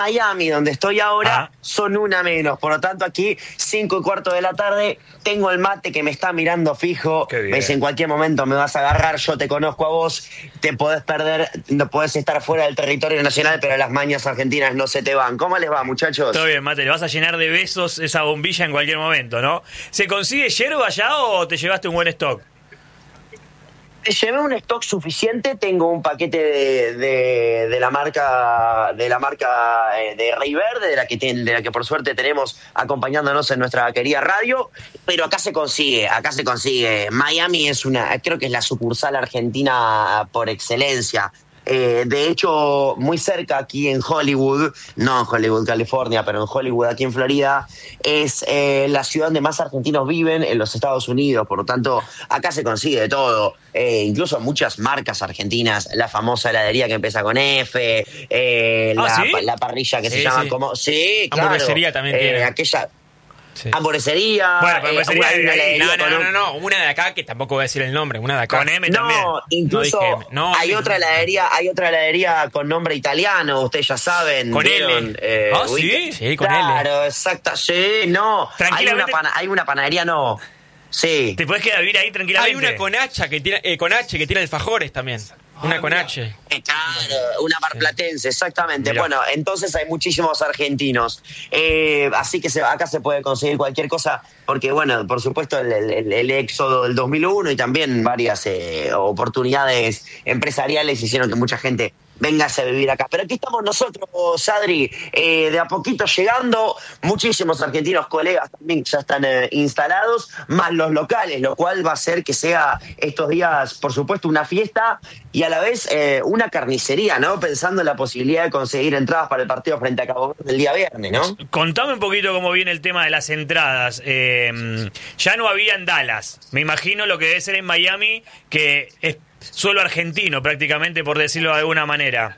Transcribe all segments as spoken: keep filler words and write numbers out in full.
Miami, donde estoy ahora, ah. son una menos. Por lo tanto, aquí, cinco y cuarto de la tarde, tengo el mate que me está mirando fijo. Qué bien. Ves, en cualquier momento me vas a agarrar, yo te conozco a vos, te podés perder, no podés estar fuera del territorio nacional, pero las mañas argentinas no se te van. ¿Cómo les va, muchachos? Todo bien, Mate, le vas a llenar de besos esa bombilla en cualquier momento, ¿no? ¿Se consigue yerba allá o te llevaste un buen stock? Llevé un stock suficiente, tengo un paquete de, de, de la marca de la marca de Rey Verde, de la que ten, de la que por suerte tenemos acompañándonos en nuestra querida radio, pero acá se consigue, acá se consigue. Miami es una, creo que es la sucursal argentina por excelencia. Eh, de hecho, muy cerca aquí en Hollywood, no en Hollywood, California, pero en Hollywood, aquí en Florida, es eh, la ciudad donde más argentinos viven en los Estados Unidos. Por lo tanto, acá se consigue de todo, eh, incluso muchas marcas argentinas, la famosa heladería que empieza con F, eh, ¿Ah, la, sí? la parrilla que Sí, se llama sí. como... Sí, claro. Hamburguesería también eh, tiene. Aquella... Sí. Hamburguesería. Bueno, pero hamburguesería hay una de ahí. heladería No, no, con no, un- no, no, una de acá que tampoco voy a decir el nombre, una de acá. Con M también. No, incluso No dije M. No, hay M. otra heladería, hay otra heladería con nombre italiano, ustedes ya saben. Con ¿vieron? L. Eh, ¿Ah, uy, sí? Sí, con Claro, exacta, sí, no. Hay una, Tranquilamente- pana- hay una panadería, no. Sí. Te puedes quedar a vivir ahí tranquilamente. Hay una con H que tiene, eh, con H que tiene alfajores también. Una con H. Eh, Claro, una marplatense, exactamente. Mirá. Bueno, entonces hay muchísimos argentinos. Eh, así que se, acá se puede conseguir cualquier cosa, porque, bueno, por supuesto, el, el- el éxodo del dos mil uno y también varias eh, oportunidades empresariales hicieron que mucha gente véngase a vivir acá. Pero aquí estamos nosotros, Adri, eh, de a poquito llegando. Muchísimos argentinos colegas también ya están eh, instalados, más los locales, lo cual va a hacer que sea estos días, por supuesto, una fiesta y a la vez eh, una carnicería, ¿no? Pensando en la posibilidad de conseguir entradas para el partido frente a Cabo Verde el día viernes, ¿no? Contame un poquito cómo viene el tema de las entradas. Eh, ya no había en Dallas. Me imagino lo que debe ser en Miami, que es suelo argentino prácticamente, por decirlo de alguna manera.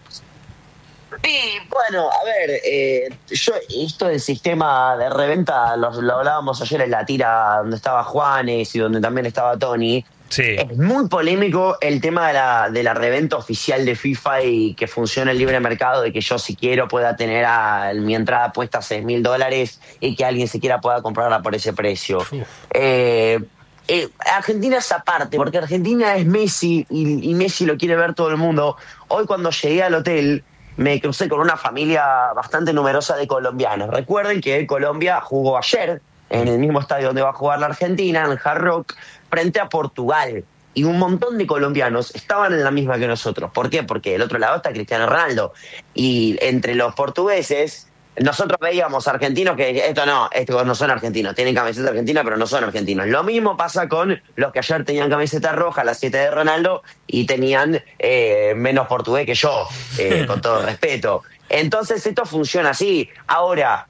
Sí, bueno, a ver, eh, yo esto del sistema de reventa lo, lo hablábamos ayer en la tira donde estaba Juanes y donde también estaba Tony. Sí. Es muy polémico el tema de la, de la reventa oficial de FIFA y que funcione el libre mercado, de que yo si quiero pueda tener a, mi entrada puesta a seis mil dólares y que alguien siquiera pueda comprarla por ese precio. Eh, eh, Argentina es aparte, porque Argentina es Messi y, y Messi lo quiere ver todo el mundo. Hoy cuando llegué al hotel me crucé con una familia bastante numerosa de colombianos. Recuerden que Colombia jugó ayer en el mismo estadio donde va a jugar la Argentina, en el Hard Rock, frente a Portugal. Y un montón de colombianos estaban en la misma que nosotros. ¿Por qué? Porque del otro lado está Cristiano Ronaldo. Y entre los portugueses, nosotros veíamos argentinos que esto no, estos no son argentinos, tienen camiseta argentina, pero no son argentinos. Lo mismo pasa con los que ayer tenían camiseta roja, las siete de Ronaldo, y tenían eh, menos portugués que yo, eh, con todo respeto. Entonces esto funciona así. Ahora,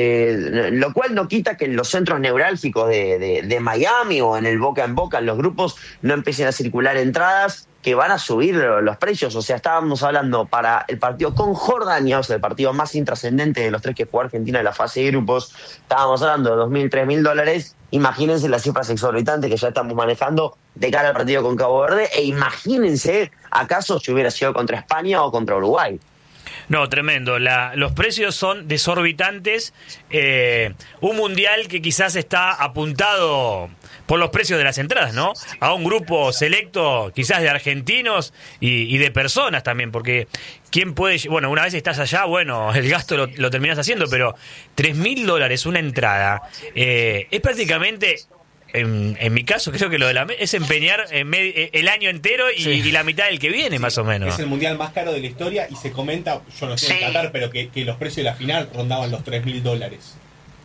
eh, lo cual no quita que en los centros neurálgicos de, de, de Miami o en el boca en boca, en los grupos, no empiecen a circular entradas que van a subir los precios. O sea, estábamos hablando para el partido con Jordania, o sea, el partido más intrascendente de los tres que jugó Argentina en la fase de grupos, estábamos hablando de dos mil, tres mil dólares. Imagínense las cifras exorbitantes que ya estamos manejando de cara al partido con Cabo Verde, e imagínense acaso si hubiera sido contra España o contra Uruguay. No, tremendo. La, los precios son desorbitantes. Eh, un mundial que quizás está apuntado por los precios de las entradas, ¿no? A un grupo selecto, quizás de argentinos y, y de personas también, porque ¿quién puede...? Bueno, una vez estás allá, bueno, el gasto lo, lo terminas haciendo, pero tres mil dólares una entrada eh, es prácticamente... En, en mi caso, creo que lo de la es empeñar en med- el año entero y, Sí. y la mitad del que viene, más o menos. Es el mundial más caro de la historia y se comenta, yo no estoy en Sí. Qatar, pero que, que los precios de la final rondaban los tres mil dólares.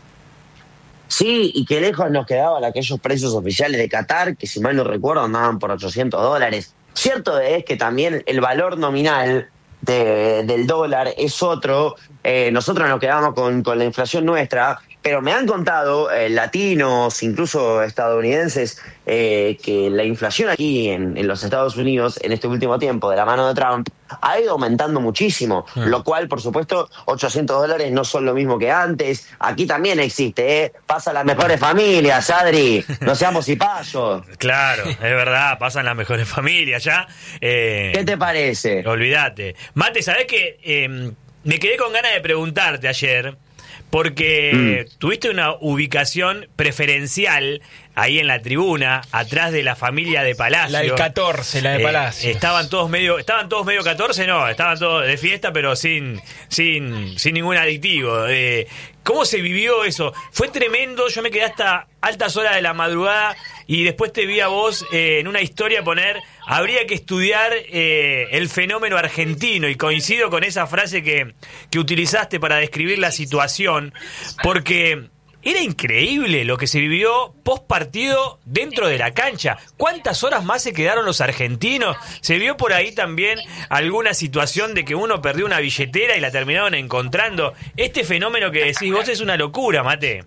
Sí, y que lejos nos quedaban aquellos precios oficiales de Qatar, que si mal no recuerdo andaban por ochocientos dólares. Cierto es que también el valor nominal de, del dólar es otro. Eh, nosotros nos quedamos con, con la inflación nuestra, pero me han contado eh, latinos, incluso estadounidenses, eh, que la inflación aquí en, en los Estados Unidos en este último tiempo, de la mano de Trump, ha ido aumentando muchísimo, Mm. lo cual, por supuesto, ochocientos dólares no son lo mismo que antes. Aquí también existe, ¿eh? Pasa las mejores familias, Adri, no seamos cipayos. Claro, es verdad, pasan las mejores familias ya. Eh, ¿Qué te parece? Olvídate. Mate, ¿sabés que eh, me quedé con ganas de preguntarte ayer, porque mm. tuviste una ubicación preferencial ahí en la tribuna, atrás de la familia de Palacio. La del catorce, la de eh, Palacio. Estaban todos medio, estaban todos medio catorce, no, estaban todos de fiesta, pero sin, sin, sin ningún aditivo. Eh, ¿Cómo se vivió eso? Fue tremendo, yo me quedé hasta altas horas de la madrugada y después te vi a vos eh, en una historia poner, habría que estudiar eh, el fenómeno argentino, y coincido con esa frase que, que utilizaste para describir la situación, porque era increíble lo que se vivió post partido dentro de la cancha. ¿Cuántas horas más se quedaron los argentinos? Se vio por ahí también alguna situación de que uno perdió una billetera y la terminaron encontrando. Este fenómeno que decís vos es una locura, Mate.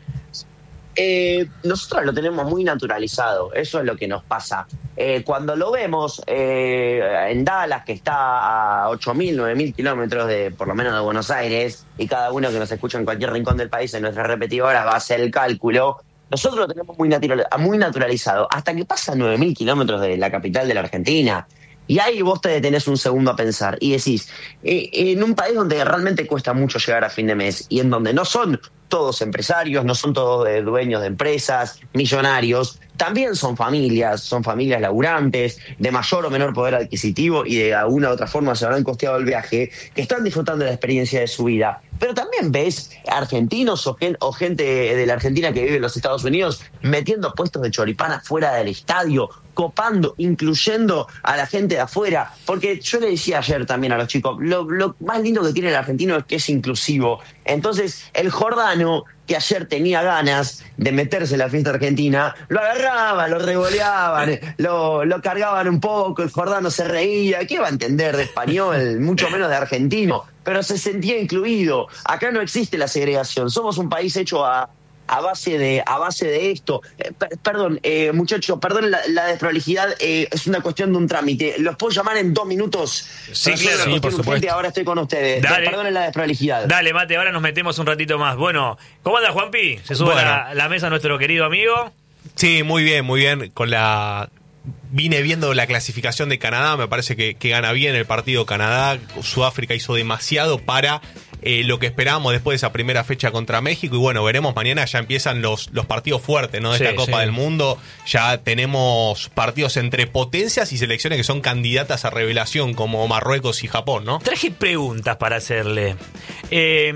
Eh, nosotros lo tenemos muy naturalizado, eso es lo que nos pasa. Eh, cuando lo vemos eh, en Dallas, que está a ocho mil, nueve mil kilómetros de, por lo menos, de Buenos Aires, y cada uno que nos escucha en cualquier rincón del país en nuestras repetidoras va a hacer el cálculo, nosotros lo tenemos muy, natural, muy naturalizado, hasta que pasa nueve mil kilómetros de la capital de la Argentina. Y ahí vos te detenés un segundo a pensar y decís, eh, en un país donde realmente cuesta mucho llegar a fin de mes y en donde no son todos empresarios, no son todos eh, dueños de empresas, millonarios, también son familias, son familias laburantes, de mayor o menor poder adquisitivo y de alguna u otra forma se habrán costeado el viaje, que están disfrutando de la experiencia de su vida. Pero también ves argentinos o, gen, o gente de la Argentina que vive en los Estados Unidos metiendo puestos de choripán fuera del estadio, copando, incluyendo a la gente de afuera. Porque yo le decía ayer también a los chicos, lo, lo más lindo que tiene el argentino es que es inclusivo. Entonces, el Jordano, que ayer tenía ganas de meterse en la fiesta argentina, lo agarraban, lo revoleaban, lo, lo cargaban un poco, el Jordano se reía. ¿Qué va a entender de español? Mucho menos de argentino. Pero se sentía incluido. Acá no existe la segregación. Somos un país hecho a, a base de a base de esto. Eh, per, perdón, eh, muchachos, perdón la, la desprolijidad, eh, es una cuestión de un trámite. ¿Los puedo llamar en dos minutos? Sí, claro, sí, por supuesto. Ahora estoy con ustedes. Dale. Perdonen la desprolijidad. Dale, Mate, ahora nos metemos un ratito más. Bueno, ¿cómo anda, Juanpi? Se sube bueno. a la, la mesa nuestro querido amigo. Sí, muy bien, muy bien. Con la Vine viendo la clasificación de Canadá, me parece que, que gana bien el partido Canadá. Sudáfrica hizo demasiado para eh, lo que esperábamos después de esa primera fecha contra México. Y bueno, veremos mañana, ya empiezan los, los partidos fuertes, ¿no? De sí, esta Copa sí. del Mundo. Ya tenemos partidos entre potencias y selecciones que son candidatas a revelación, como Marruecos y Japón, ¿no? Traje preguntas para hacerle. Eh,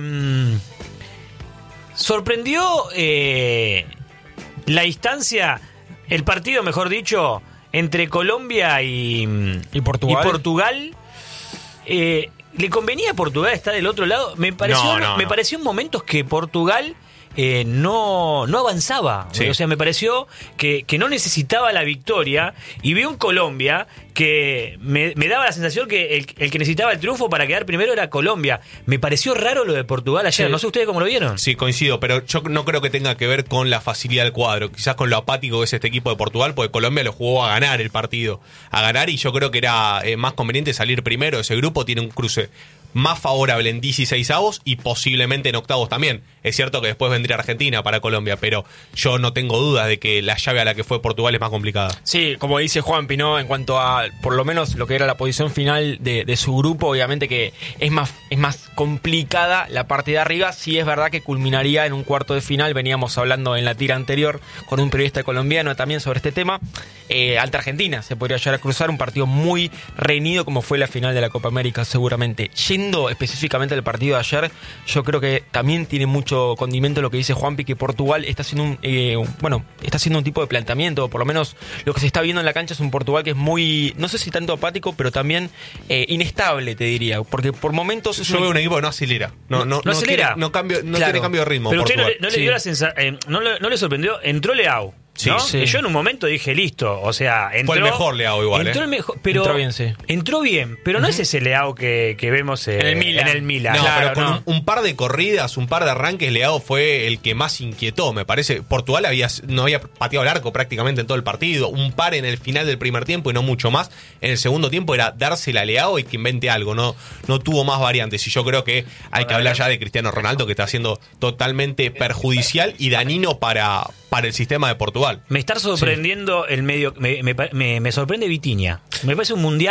¿Sorprendió eh, la instancia, el partido, mejor dicho, entre Colombia y, ¿Y Portugal? Y Portugal eh, ¿le convenía a Portugal estar del otro lado? Me pareció, No, no, me no. pareció en momentos que Portugal eh, no, no avanzaba. Sí. O sea, me pareció que, que no necesitaba la victoria. Y vi un Colombia que me, me daba la sensación que el, el que necesitaba el triunfo para quedar primero era Colombia. Me pareció raro lo de Portugal ayer. Sí. No sé ustedes cómo lo vieron. Sí, coincido, pero yo no creo que tenga que ver con la facilidad del cuadro, quizás con lo apático que es este equipo de Portugal, porque Colombia lo jugó a ganar el partido, a ganar, y yo creo que era eh, más conveniente salir primero. Ese grupo tiene un cruce más favorable en dieciseisavos y posiblemente en octavos también. Es cierto que después vendría Argentina para Colombia, pero yo no tengo dudas de que la llave a la que fue Portugal es más complicada. Sí, como dice Juanpi, ¿no? En cuanto a, por lo menos, lo que era la posición final de, de su grupo, obviamente que es más, es más complicada la parte de arriba. Sí es verdad que culminaría en un cuarto de final. Veníamos hablando en la tira anterior con un periodista colombiano también sobre este tema. Eh, Alta Argentina se podría llegar a cruzar, un partido muy reñido como fue la final de la Copa América seguramente. Yendo específicamente al partido de ayer, yo creo que también tiene mucho condimento lo que dice Juanpi, que Portugal está haciendo un, eh, bueno, está haciendo un tipo de planteamiento, por lo menos lo que se está viendo en la cancha es un Portugal que es muy, no sé si tanto apático, pero también eh, inestable, te diría, porque por momentos es Yo un veo un equipo que no acelera, no, no, No no, acelera. quiere- no cambio, no Claro. tiene cambio de ritmo. Pero usted no, Portugal. le- no le Sí. dio la sensa- eh, no, le, no le sorprendió, entró Leao. Sí, ¿no? sí. Que yo en un momento dije, listo, o sea, entró... Fue el mejor Leao igual, Entró ¿eh? el mejor, pero Entró bien, sí. Entró bien, pero no es ese Leao que, que vemos eh, En el Milan. en el Milan. No, Claro, pero con no. un, un par de corridas, un par de arranques, Leao fue el que más inquietó, me parece. Portugal había, no había pateado el arco prácticamente en todo el partido, un par en el final del primer tiempo y no mucho más. En el segundo tiempo era dársela a Leao y que invente algo, no, no tuvo más variantes. Y yo creo que hay que hablar ya de Cristiano Ronaldo, que está siendo totalmente perjudicial y dañino para, para el sistema de Portugal. Me está sorprendiendo el medio, me, me, me- me sorprende Vitinha. Me parece un mundial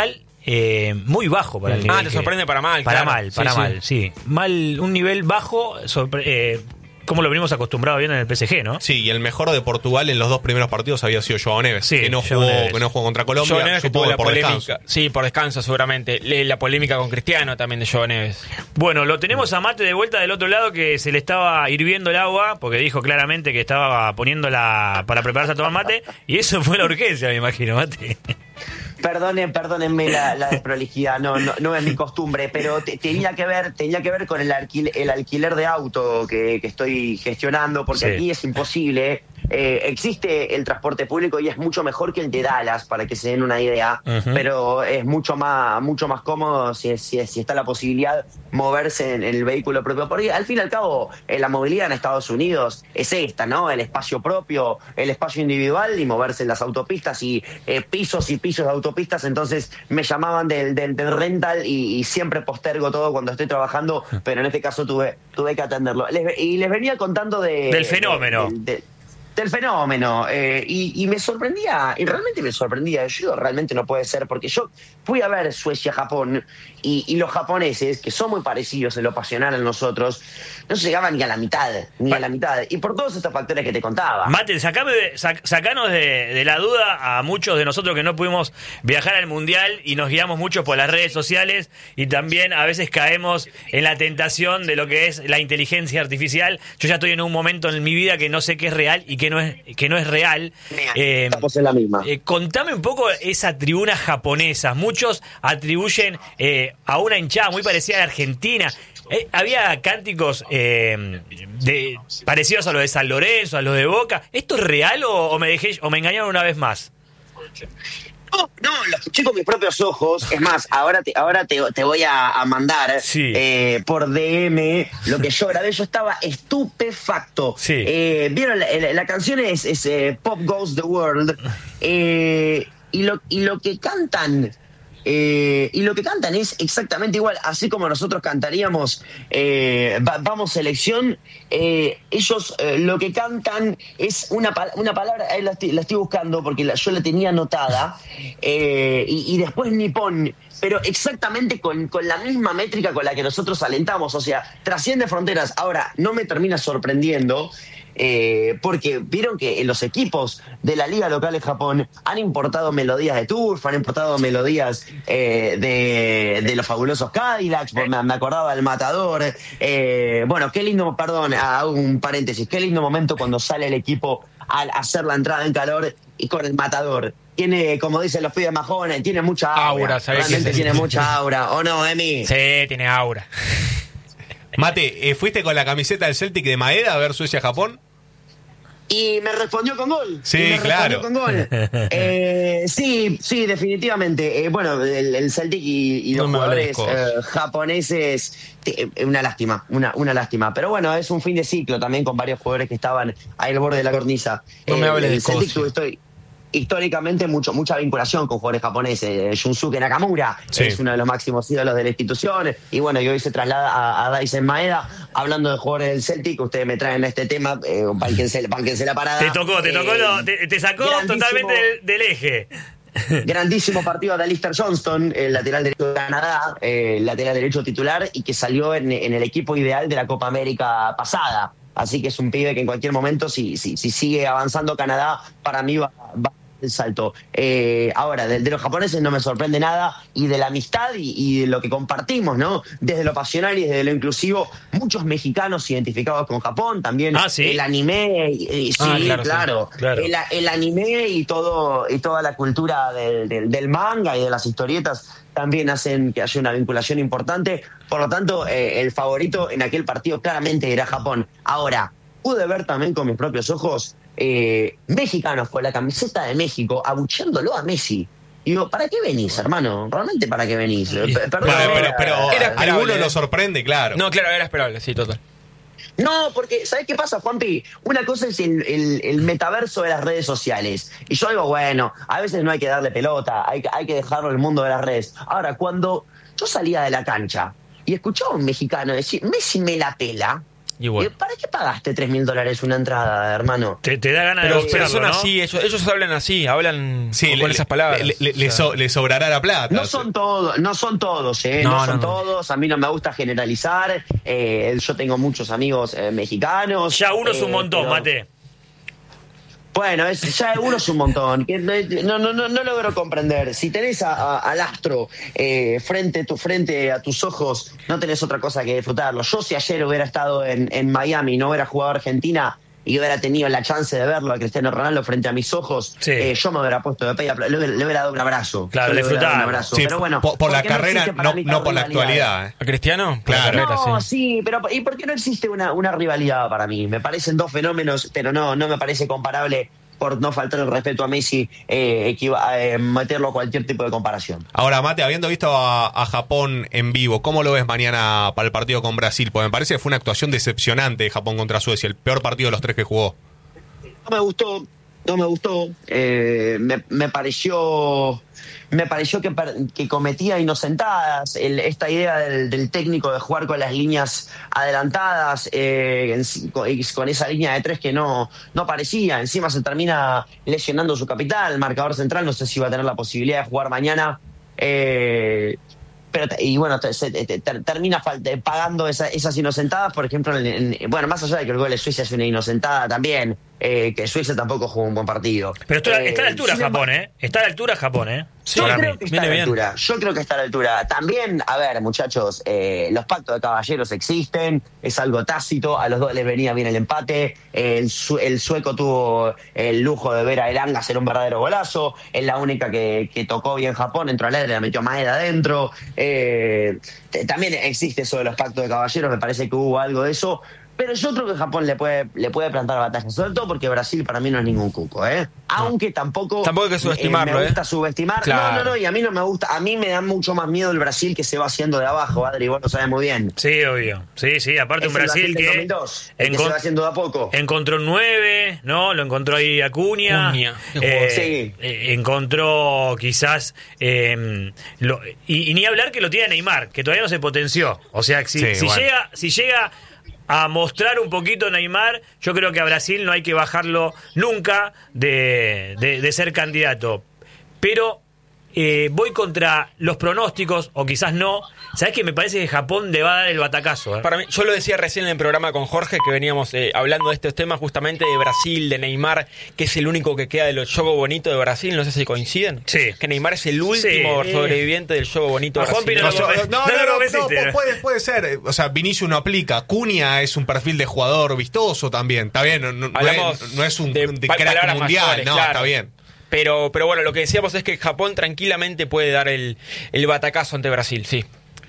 eh, muy bajo para el nivel. Ah, te que- sorprende para mal. Para claro. mal, para Sí, mal, sí. sí. Mal, un nivel bajo, sorpre- eh, como lo venimos acostumbrados viendo en el P S G, ¿no? Sí, y el mejor de Portugal en los dos primeros partidos había sido Joao Neves, Sí, que no Joao jugó, Neves. que no jugó contra Colombia, Joao Neves que tuvo supongo la que por polémica. descanso. Sí, por descanso seguramente. Le- La polémica con Cristiano también de Joao Neves. Bueno, lo tenemos a Mate de vuelta del otro lado, que se le estaba hirviendo el agua, porque dijo claramente que estaba poniéndola para prepararse a tomar mate, y eso fue la urgencia, me imagino, Mate. Perdonen, perdónenme la, la desprolijidad, no, no, no es mi costumbre, pero te- tenía que ver, tenía que ver con el alquiler, el alquiler de auto que, que estoy gestionando, porque Sí. aquí es imposible. Eh, existe el transporte público y es mucho mejor que el de Dallas, para que se den una idea, Ujú. pero es mucho más, mucho más cómodo si, si, si está la posibilidad moverse en, en el vehículo propio. Porque al fin y al cabo, eh, la movilidad en Estados Unidos es esta, ¿no? El espacio propio, el espacio individual y moverse en las autopistas y eh, pisos y pisos de autopistas. Entonces me llamaban del, del, del rental y, y siempre postergo todo cuando estoy trabajando, pero en este caso tuve, tuve que atenderlo. Les- y les venía contando de... Del fenómeno. de- de- del fenómeno, eh, y, y me sorprendía, y realmente me sorprendía, yo digo, realmente no puede ser, porque yo fui a ver Suecia-Japón, y, y los japoneses, que son muy parecidos en lo pasional a nosotros, no llegaban ni a la mitad, ni a la mitad, y por todos estos factores que te contaba. Mate, sacame de- sac- sacanos de, de la duda a muchos de nosotros que no pudimos viajar al Mundial y nos guiamos mucho por las redes sociales y también a veces caemos en la tentación de lo que es la inteligencia artificial. Yo ya estoy en un momento en mi vida que no sé qué es real y que no es, que no es real. Eh, Estamos en la misma. eh, contame un poco esa tribuna japonesa. Muchos atribuyen eh, a una hinchada muy parecida a la Argentina. Eh, había cánticos eh, de, parecidos a los de San Lorenzo, a los de Boca. ¿Esto es real o, o me dejé o me engañaron una vez más? No, no, lo escuché con mis propios ojos. Es más, ahora te, ahora te, te voy a, a mandar Sí. eh, por D M lo que yo grabé. Yo estaba estupefacto. Sí. Eh, Vieron, la, la- la canción es, es, eh, Pop Goes the World. Eh, y, lo, y lo que cantan... Eh, y lo que cantan es exactamente igual, así como nosotros cantaríamos eh, va- Vamos Selección, eh, ellos eh, lo que cantan es una, pal- una palabra, ahí la estoy, la estoy buscando porque la- yo la tenía anotada, eh, y, y después Nippon, pero exactamente con, con la misma métrica con la que nosotros alentamos, o sea, trasciende fronteras. Ahora, no me termina sorprendiendo. Eh, porque vieron que en los equipos de la liga local de Japón han importado melodías de Turf, han importado melodías eh, de, de los fabulosos Cadillacs, me, me acordaba del Matador. Eh, bueno, qué lindo, perdón, hago un paréntesis, qué lindo momento cuando sale el equipo al hacer la entrada en calor y con el Matador. Tiene, como dicen los pibes majones, tiene mucha aura. Aura, ¿sabés Realmente qué? tiene mucha aura, ¿o no, Emi? Sí, tiene aura. Mate, eh, ¿fuiste con la camiseta del Celtic de Maeda a ver Suecia-Japón? Y me respondió con gol. Sí, Y me claro. respondió con gol. Eh, sí, sí, definitivamente. Eh, bueno, el, el Celtic y, y los No me hables jugadores de eh, japoneses, eh, una lástima, una, una lástima. Pero bueno, es un fin de ciclo también con varios jugadores que estaban ahí al borde de la cornisa. No me Eh, hables de el Celtic Escocia. tuvo estoy históricamente mucho, mucha vinculación con jugadores japoneses. Shunsuke Nakamura Sí. es uno de los máximos ídolos de la institución. Y bueno, y hoy se traslada a, a Daisen Maeda. Hablando de jugadores del Celtic, ustedes me traen este tema, eh, pánquense, pánquense la parada. Te tocó, te tocó, Eh, lo- te, te sacó grandísimo- totalmente del, del eje. Grandísimo partido de Alistair Johnston, el lateral derecho de Canadá, eh, el lateral derecho titular, y que salió en, en el equipo ideal de la Copa América pasada. Así que es un pibe que en cualquier momento, si, si, si sigue avanzando Canadá, para mí va, va el salto. Eh, ahora, de, de los japoneses no me sorprende nada, y de la amistad y, y de lo que compartimos, ¿no? Desde lo pasional y desde lo inclusivo, muchos mexicanos identificados con Japón, también Ah, ¿sí? el anime, y, y- sí, Ah, claro, claro, sí, claro. El, el anime y todo y toda la cultura del, del, del manga y de las historietas también hacen que haya una vinculación importante. Por lo tanto, eh, el favorito en aquel partido claramente era Japón. Ahora, pude ver también con mis propios ojos eh, mexicanos con la camiseta de México abucheándolo a Messi. Y digo, ¿para qué venís, hermano? ¿Realmente para qué venís? Eh, per- perdón, Bueno, pero, pero Era a esperable, alguno ¿eh? lo sorprende, claro. No, claro, era esperable, sí, total. No, porque, ¿sabes qué pasa, Juanpi? Una cosa es el, el- el metaverso de las redes sociales. Y yo digo, bueno, a veces no hay que darle pelota, hay, que- hay que dejarlo en el mundo de las redes. Ahora, cuando yo salía de la cancha y escuchaba a un mexicano decir, Messi me la pela, Y bueno. ¿Para qué pagaste tres mil dólares una entrada, hermano? Te, te da ganas Pero, de pero hacerlo, son ¿no? así, ellos, ellos hablan así, hablan Sí, con le- esas palabras. Le, le- le O sea, so- le sobrará la plata. No son todos, no son todos, ¿eh? No, No, no, son no. todos. A mí no me gusta generalizar. Eh, yo tengo muchos amigos eh, mexicanos. Ya uno es un eh, montón, pero- Mate. Bueno, es, ya uno es un montón. Que No, no, no, no logro comprender. Si tenés a- a- al astro eh, frente, tu, frente a tus ojos, no tenés otra cosa que disfrutarlo. Yo si ayer hubiera estado en, en Miami, no hubiera jugado a Argentina y hubiera tenido la chance de verlo a Cristiano Ronaldo frente a mis ojos, Sí. eh, yo me hubiera puesto de pie, y le, hubiera- le hubiera dado un abrazo. Claro, Yo le hubiera dado un disfrutarlo. abrazo. Sí, Pero bueno, por, por la porque no carrera, existe para no, mí no por la rivalidad. actualidad. ¿eh? ¿A Cristiano? Por la Claro. carrera, No, sí. sí, pero ¿y por qué no existe una, una rivalidad para mí? Me parecen dos fenómenos, pero no, no me parece comparable, por no faltar el respeto a Messi, eh, equiva- eh, meterlo a cualquier tipo de comparación. Ahora, Mate, habiendo visto a, a Japón en vivo, ¿cómo lo ves mañana para el partido con Brasil? Porque me parece que fue una actuación decepcionante de Japón contra Suecia, el peor partido de los tres que jugó. No me gustó, no me gustó. Eh, me, me pareció, me pareció que, per- que cometía inocentadas. El- esta idea del, del técnico de jugar con las líneas adelantadas, eh, en- con, con esa línea de tres que no, no parecía. Encima se termina lesionando su capital, el marcador central. No sé si va a tener la posibilidad de jugar mañana. Eh, pero te- y bueno, te- se- te- te- termina fal- pagando esa- esas inocentadas, por ejemplo, en- en- bueno, más allá de que el gol de Suecia es una inocentada también, eh, que Suecia tampoco jugó un buen partido. Pero está, Eh, está a la altura sin Japón, embargo, ¿eh? Está a la altura Japón, ¿eh? Sí, yo Para creo mí. que está a Viene la bien. altura. Yo creo que está a la altura. También, a ver, muchachos, eh, los pactos de caballeros existen, es algo tácito, a los dos les venía bien el empate, eh, el, su- el sueco tuvo el lujo de ver a Elanga hacer un verdadero golazo, es la única que, que tocó bien Japón, entró al aire, la metió Maeda adentro. Eh, t- también existe eso de los pactos de caballeros, me parece que hubo algo de eso. Pero yo creo que Japón le puede, le puede plantar batalla, sobre todo porque Brasil para mí no es ningún cuco, ¿eh? Aunque tampoco, Tampoco hay que subestimarlo, eh, me gusta ¿eh? subestimar. Claro. No, no, no, y a mí no me gusta, a mí me da mucho más miedo el Brasil que se va haciendo de abajo, Adri, vos lo sabés muy bien. Sí, obvio. Sí, sí, aparte Es un el Brasil del que, dos mil dos, el que encon- se va haciendo de a poco. encontró un nueve, ¿no? Lo encontró ahí Acuña. Acuña, qué Eh, jugador. Sí. eh, encontró quizás... eh, lo- y, y ni hablar que lo tiene Neymar, que todavía no se potenció. O sea, si, Sí, si bueno. llega... Si llega a mostrar un poquito Neymar, yo creo que a Brasil no hay que bajarlo nunca de, de- de ser candidato. Pero eh, voy contra los pronósticos, o quizás no. ¿Sabes qué? Me parece que Japón le va a dar el batacazo. ¿eh? Para mí, yo lo decía recién en el programa con Jorge, que veníamos eh, hablando de estos temas justamente de Brasil, de Neymar, que es el único que queda de los juegos bonitos de Brasil. No sé si coinciden. Sí. Que Neymar es el último Sí. sobreviviente del juego bonito A de Juan Brasil. Pino No, yo- conven- no, no no, lo no, convenciste. no, puede, puede ser. O sea, Vinicius no aplica. Cunha es un perfil de jugador vistoso también. Está bien, no, no- no Hablamos es, no es un de de pa- crack palabras mundial. mayores, no, claro. está bien. Pero, pero bueno, lo que decíamos es que Japón tranquilamente puede dar el, el batacazo ante Brasil, sí.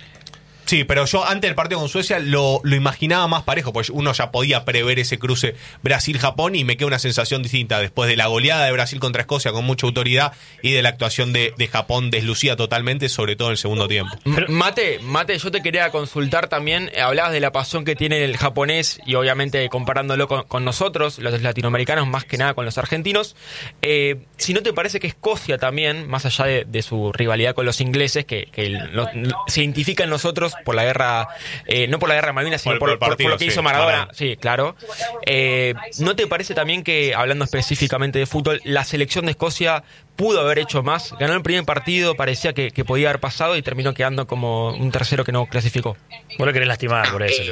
Sí, pero yo antes del partido con Suecia lo, lo imaginaba más parejo, porque uno ya podía prever ese cruce Brasil-Japón y me queda una sensación distinta después de la goleada de Brasil contra Escocia con mucha autoridad y de la actuación de, de Japón deslucida totalmente, sobre todo en el segundo tiempo. M- Mate, Mate, yo te quería consultar también, eh, hablabas de la pasión que tiene el japonés y obviamente comparándolo con, con nosotros, los latinoamericanos, más que nada con los argentinos. Eh, si no te parece que Escocia también, más allá de, de su rivalidad con los ingleses, que, que lo- se identifica en nosotros por la guerra, eh, no por la guerra de Malvinas, sino Por por, el por- por partido, lo que sí, hizo Maradona. Maradona. Sí, claro. Eh, ¿No te parece también que, hablando específicamente de fútbol, la selección de Escocia pudo haber hecho más? Ganó el primer partido, parecía que, que podía haber pasado y terminó quedando como un tercero que no clasificó. Vos lo querés lastimar por eso.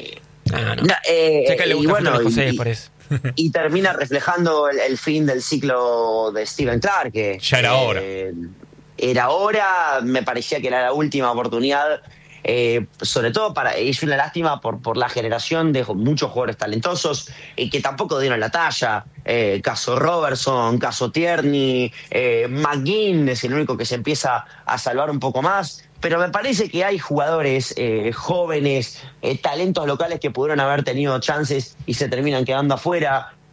Ah, no. No, eh, Sé que le y gusta bueno, el fútbol escocés, y- por eso. y termina reflejando el, el fin del ciclo de Steven Clark. Que, Ya era hora. eh, Era hora, me parecía que era la última oportunidad, eh, sobre todo para, y es una lástima por, por la generación de muchos jugadores talentosos y que tampoco dieron la talla. Eh, caso Robertson, caso Tierney, eh, McGinn es el único que se empieza a salvar un poco más. Pero me parece que hay jugadores eh, jóvenes, eh, talentos locales que pudieron haber tenido chances y se terminan quedando afuera.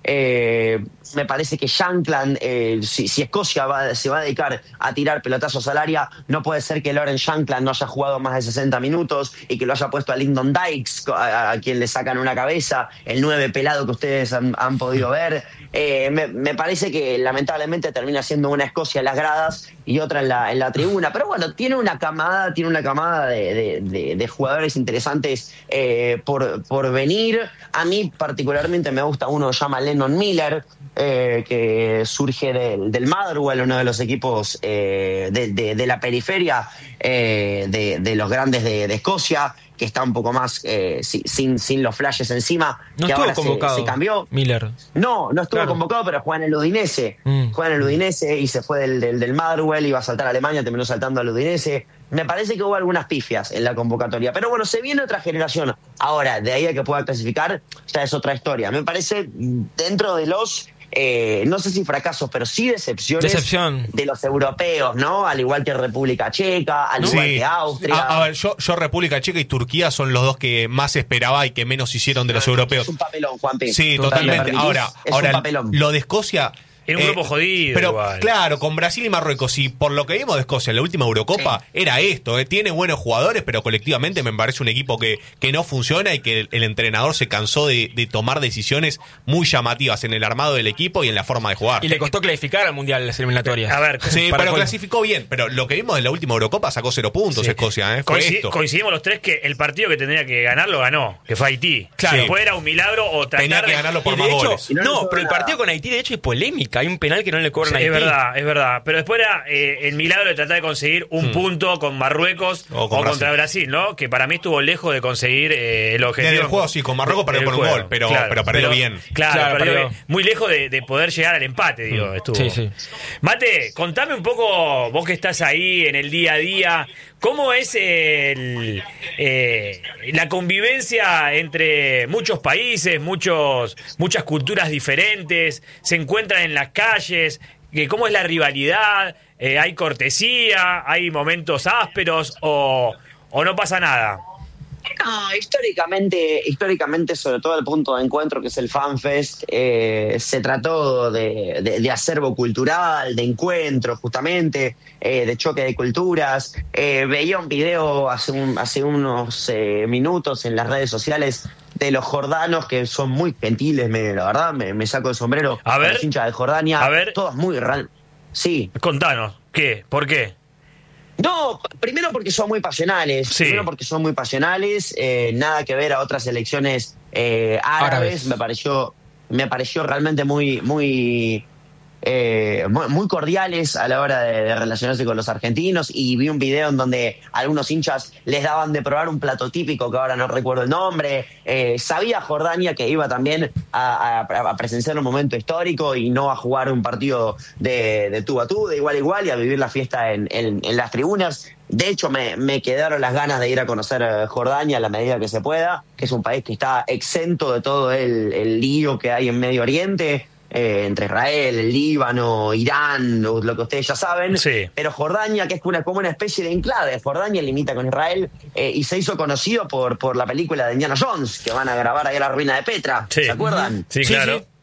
Eh, me parece que Shankland, eh, si, si Escocia va, se va a dedicar a tirar pelotazos al área, no puede ser que Lauren Shankland no haya jugado más de sesenta minutos y que lo haya puesto a Lyndon Dykes, a, a quien le sacan una cabeza, el nueve pelado que ustedes han, han podido ver. Eh, me, me parece que lamentablemente termina siendo una Escocia en las gradas y otra en la, en la tribuna. Pero bueno, tiene una camada, tiene una camada de, de, de, de jugadores interesantes eh, por, por venir. A mí particularmente me gusta uno que se llama Lennon Miller, eh, que surge del, del Motherwell, uno de los equipos eh, de, de, de la periferia eh, de, de los grandes de, de Escocia, que está un poco más eh, sin, sin los flashes encima, no que estuvo ahora convocado, se, se cambió. Miller. No, no estuvo Claro. convocado, pero juega en el Udinese. Mm. Juega en el Udinese y se fue del, del, del Motherwell, iba a saltar a Alemania, terminó saltando al Udinese. Me parece que hubo algunas pifias en la convocatoria. Pero bueno, se viene otra generación. Ahora, de ahí a que pueda clasificar, ya es otra historia. Me parece, dentro de los... Eh, no sé si fracasos, pero sí decepciones Decepción. de los europeos, ¿no? Al igual que República Checa, al igual Sí. que Austria. A, a ver, yo, yo República Checa y Turquía son los dos que más esperaba y que menos hicieron de los europeos. Es un papelón, Juanpi. Sí, Totalmente. totalmente. Ahora, Es ahora un papelón. lo de Escocia... Era un grupo jodido Pero igual. claro, con Brasil y Marruecos, y por lo que vimos de Escocia en la última Eurocopa, Sí. era esto, eh, tiene buenos jugadores, pero colectivamente me parece un equipo que, que no funciona y que el, el entrenador se cansó de, de tomar decisiones muy llamativas en el armado del equipo y en la forma de jugar. Y le costó clasificar al Mundial en las eliminatorias. A ver, Sí, Para pero cual- clasificó bien, pero lo que vimos en la última Eurocopa sacó cero puntos Sí. Escocia, ¿eh? Fue Coinci- esto. coincidimos los tres que el partido que tendría que ganar lo ganó, que fue Haití. Claro. Después era un milagro o tratar Tenía que de- ganarlo por Y más de hecho, goles. Y no le no, sobra pero el nada. partido con Haití de hecho es polémica. Hay un penal que no le cobran Sí, a Haití. es verdad, es verdad. Pero después era eh, el milagro de tratar de conseguir un punto con Marruecos O o, con contra Brasil, ¿no? Que para mí estuvo lejos de conseguir eh, el objetivo. Desde el juego, sí, con Marruecos perdió Del por un juego, gol, pero- pero perdió bien. Claro, Claro, perdió perdió. bien. Muy lejos de, de poder llegar al empate, digo, estuvo. Sí, sí. Mate, contame un poco, vos que estás ahí en el día a día, ¿cómo es el, eh, la convivencia entre muchos países, muchos, muchas culturas diferentes? ¿Se encuentran en las calles? ¿Qué- ¿Cómo es la rivalidad? Eh, ¿Hay cortesía? ¿Hay momentos ásperos? ¿O, o no pasa nada? No, históricamente, históricamente, sobre todo el punto de encuentro que es el FanFest, eh, se trató de, de, de acervo cultural, de encuentro justamente, eh, de choque de culturas. Eh, veía un video hace, un, hace unos eh, minutos en las redes sociales de los jordanos, que son muy gentiles, me, la verdad, me, me saco el sombrero. A ver. Los hinchas de Jordania, A ver. todos muy real. Sí. Contanos, ¿qué? ¿Por qué? No, primero porque son muy pasionales. Sí. Primero porque son muy pasionales. Eh, nada que ver a otras elecciones eh, árabes. Árabes. Me pareció, me pareció realmente muy, muy, eh, muy, muy cordiales a la hora de, de relacionarse con los argentinos. Y vi un video en donde algunos hinchas les daban de probar un plato típico que ahora no recuerdo el nombre. Eh, sabía Jordania que iba también a, a, a presenciar un momento histórico y no a jugar un partido de, de tú a tú, de igual a igual, y a vivir la fiesta en, en, en las tribunas. De hecho, me, me quedaron las ganas de ir a conocer eh, Jordania a la medida que se pueda, que es un país que está exento de todo el, el lío que hay en Medio Oriente, eh, entre Israel, el Líbano, Irán, lo, lo que ustedes ya saben. Sí. Pero Jordania, que es una, como una especie de enclave, Jordania limita con Israel eh, y se hizo conocido por, por la película de Indiana Jones, que van a grabar ahí a la ruina de Petra. Sí. ¿Se acuerdan? Sí, Sí, claro. sí.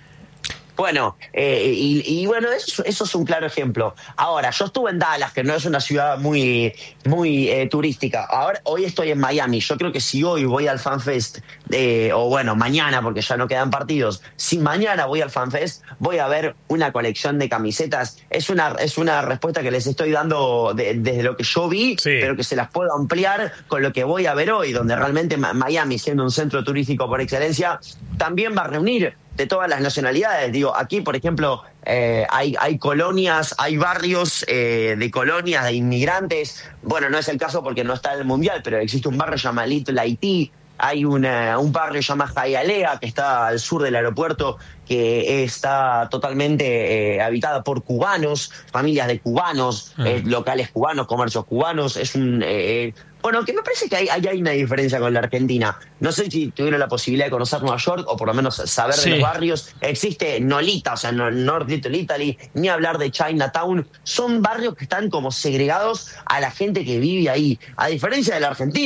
Bueno, eh, y, y bueno, eso, eso es un claro ejemplo. Ahora, yo estuve en Dallas, que no es una ciudad muy, muy eh, turística. Ahora, hoy estoy en Miami. Yo creo que si hoy voy al FanFest, eh, o bueno, mañana, porque ya no quedan partidos, si mañana voy al FanFest, voy a ver una colección de camisetas. Es una, es una respuesta que les estoy dando de- desde lo que yo vi, Sí. pero que se las puedo ampliar con lo que voy a ver hoy, donde realmente Ma- Miami, siendo un centro turístico por excelencia, también va a reunir de todas las nacionalidades. Digo, aquí, por ejemplo, eh, hay, hay colonias, hay barrios eh, de colonias de inmigrantes. Bueno, no es el caso porque no está en el Mundial, pero existe un barrio llamado Little Haití. Hay una, un barrio llamado Hialeah, que está al sur del aeropuerto, que está totalmente eh, habitada por cubanos, familias de cubanos, eh, locales cubanos, comercios cubanos. Es un... eh, bueno, que me parece que hay, hay, hay una diferencia con la Argentina. No sé si tuvieron la posibilidad de conocer Nueva York o por lo menos saber Sí. de los barrios. Existe Nolita, o sea, no- North Little Italy, ni hablar de Chinatown. Son barrios que están como segregados a la gente que vive ahí. A diferencia de la Argentina,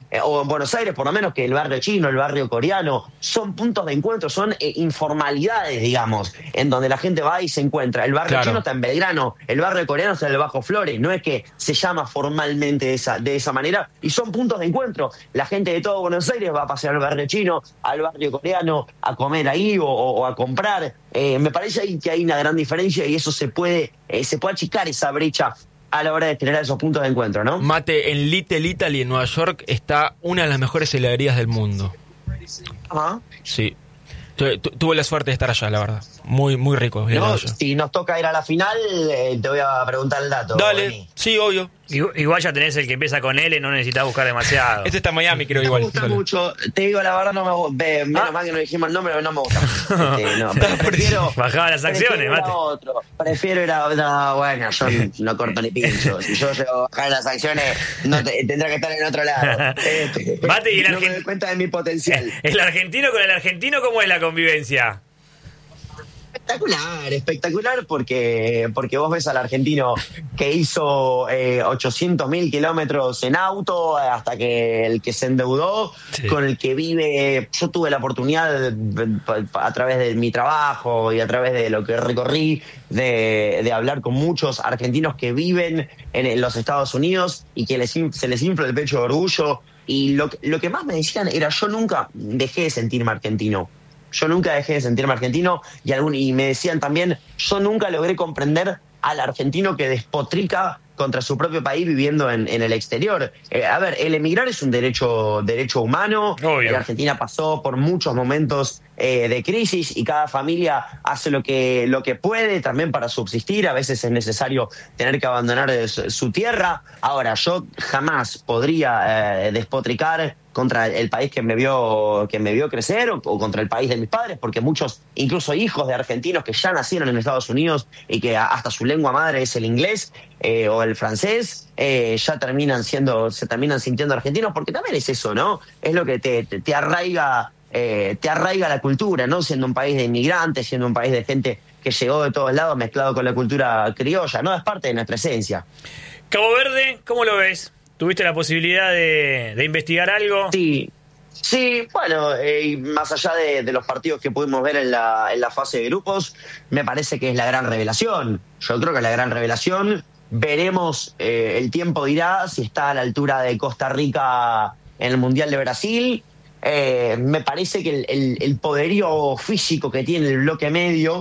eh, o en Buenos Aires por lo menos, que el barrio chino, el barrio coreano, son puntos de encuentro, son eh, informalidades, digamos, en donde la gente va y se encuentra. El barrio Claro. chino está en Belgrano, el barrio coreano está en el Bajo Flores, no es que se llama formalmente de esa, de esa manera, y son puntos de encuentro. La gente de todo Buenos Aires va a pasear al barrio chino, al barrio coreano, a comer ahí o, o, o a comprar. Eh, me parece ahí que hay una gran diferencia y eso se puede, eh, se puede achicar esa brecha a la hora de generar esos puntos de encuentro, ¿no? Mate, en Little Italy, en Nueva York, está una de las mejores heladerías del mundo. Ajá. Sí. Tu- tu- Tuve la suerte de estar allá, la verdad. Muy, muy rico. el No, helado allá. si nos toca ir a la final, eh, te voy a preguntar el dato. Dale, Dani. sí, obvio. Igu- Igual ya tenés el que empieza con L, no necesitas buscar demasiado. Este está en Miami, creo, Me igual. gusta Fíjate. mucho, te digo la verdad, no me gu- ve, menos Ah. mal que no dijimos el nombre, pero no me gusta. Este, no, Está pre- prefiero, Bajaba las acciones, prefiero ir a Mate. otro. Prefiero ir a no, bueno, yo no corto ni pincho. Si yo llego a bajar las acciones, no te- tendrá que estar en otro lado. Este, Mate, y el no me argen- doy cuenta de mi potencial. El argentino con el argentino, ¿cómo es la convivencia? Espectacular, espectacular, porque, porque vos ves al argentino que hizo eh, ochocientos mil kilómetros en auto hasta que el que se endeudó, Sí. con el que vive. Yo tuve la oportunidad, de- a través de mi trabajo y a través de lo que recorrí, de, de hablar con muchos argentinos que viven en, en los Estados Unidos y que les, in- se les infla el pecho de orgullo. Y lo, que- lo que más me decían era: yo nunca dejé de sentirme argentino. Yo nunca dejé de sentirme argentino y, algún, y me decían también, yo nunca logré comprender al argentino que despotrica contra su propio país viviendo en, en el exterior. Eh, a ver, el emigrar es un derecho, derecho humano. Obvio. La Argentina pasó por muchos momentos eh, de crisis y cada familia hace lo que, lo que puede también para subsistir. A veces es necesario tener que abandonar eh, su, su tierra. Ahora, yo jamás podría eh, despotricar contra el país que me vio que me vio crecer o, o contra el país de mis padres, porque muchos, incluso hijos de argentinos que ya nacieron en Estados Unidos y que a- hasta su lengua madre es el inglés eh, o el francés, eh, ya terminan siendo, se terminan sintiendo argentinos, porque también es eso, ¿no? Es lo que te, te, te arraiga, eh, te arraiga la cultura, ¿no? Siendo un país de inmigrantes, siendo un país de gente que llegó de todos lados mezclado con la cultura criolla, ¿no? Es parte de nuestra esencia. Cabo Verde, ¿cómo lo ves? ¿Tuviste la posibilidad de, de investigar algo? Sí, sí, bueno, eh, y más allá de, de los partidos que pudimos ver en la, en la fase de grupos, me parece que es la gran revelación. Yo creo que es la gran revelación. Veremos, eh, el tiempo dirá si está a la altura de Costa Rica en el Mundial de Brasil. Eh, me parece que el, el, el poderío físico que tiene el bloque medio,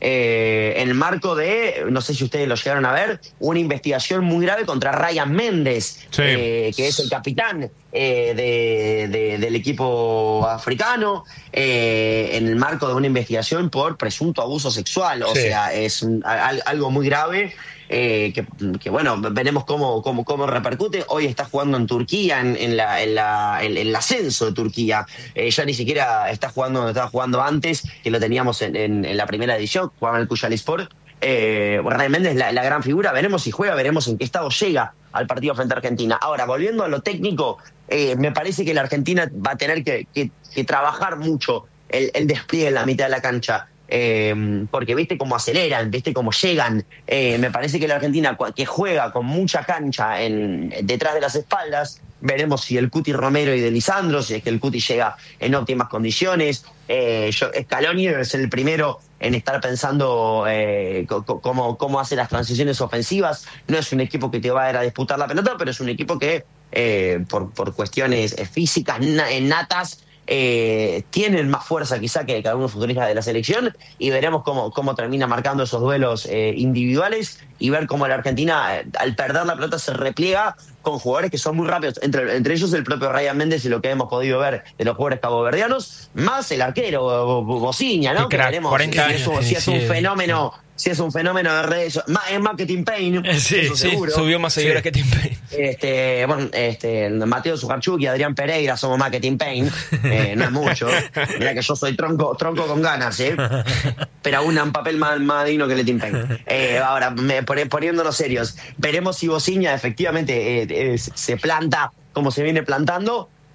eh, en el marco de, no sé si ustedes lo llegaron a ver, una investigación muy grave contra Ryan Méndez, Sí. eh, que es el capitán eh, de, de- del equipo africano, eh, en el marco de una investigación por presunto abuso sexual. O Sí. sea, es un- al- algo muy grave. Eh, que, que, bueno, veremos cómo, cómo, cómo repercute. Hoy está jugando en Turquía, en, en, la, en, la, en, en el ascenso de Turquía. Eh, ya ni siquiera está jugando donde estaba jugando antes, que lo teníamos en, en, en la primera edición, jugaba en el Kuyalispor. Eh, realmente es la, la gran figura. Veremos si juega, veremos en qué estado llega al partido frente a Argentina. Ahora, volviendo a lo técnico, eh, me parece que la Argentina va a tener que, que, que trabajar mucho el, el despliegue en la mitad de la cancha. Eh, porque viste cómo aceleran, viste cómo llegan. Eh, me parece que la Argentina, cua- que juega con mucha cancha en, detrás de las espaldas, veremos si el Cuti Romero y de Lisandro, si es que el Cuti llega en óptimas condiciones. Eh, yo, Scaloni es el primero en estar pensando eh, co- co- cómo, cómo hace las transiciones ofensivas. No es un equipo que te va a ir a disputar la pelota, pero es un equipo que, eh, por, por cuestiones eh, físicas na- natas, eh, tienen más fuerza quizá que, que algunos futbolistas de la selección, y veremos cómo, cómo termina marcando esos duelos eh, individuales y ver cómo la Argentina, eh, al perder la pelota, se repliega con jugadores que son muy rápidos, entre, entre ellos el propio Ryan Méndez y lo que hemos podido ver de los jugadores caboverdianos, más el arquero Bo- Bo- Bociña, ¿no? Qué crack, que veremos cuarenta si, años es un- tiene, si es un sí. fenómeno, si es un fenómeno de redes, ma- es marketing pain, Sí, eso Sí, seguro. subió más seguidores Sí. que Tim Payne. Este, bueno, este, Mateo Zuccarchuk y Adrián Pereira somos marketing pain, eh, no es mucho. Mira que yo soy tronco, tronco con ganas, ¿eh? Pero aún un papel más, más digno que el de Tim Payne. Eh, ahora, me, pone- poniéndonos serios, veremos si Bociña efectivamente eh, eh, se planta como se viene plantando.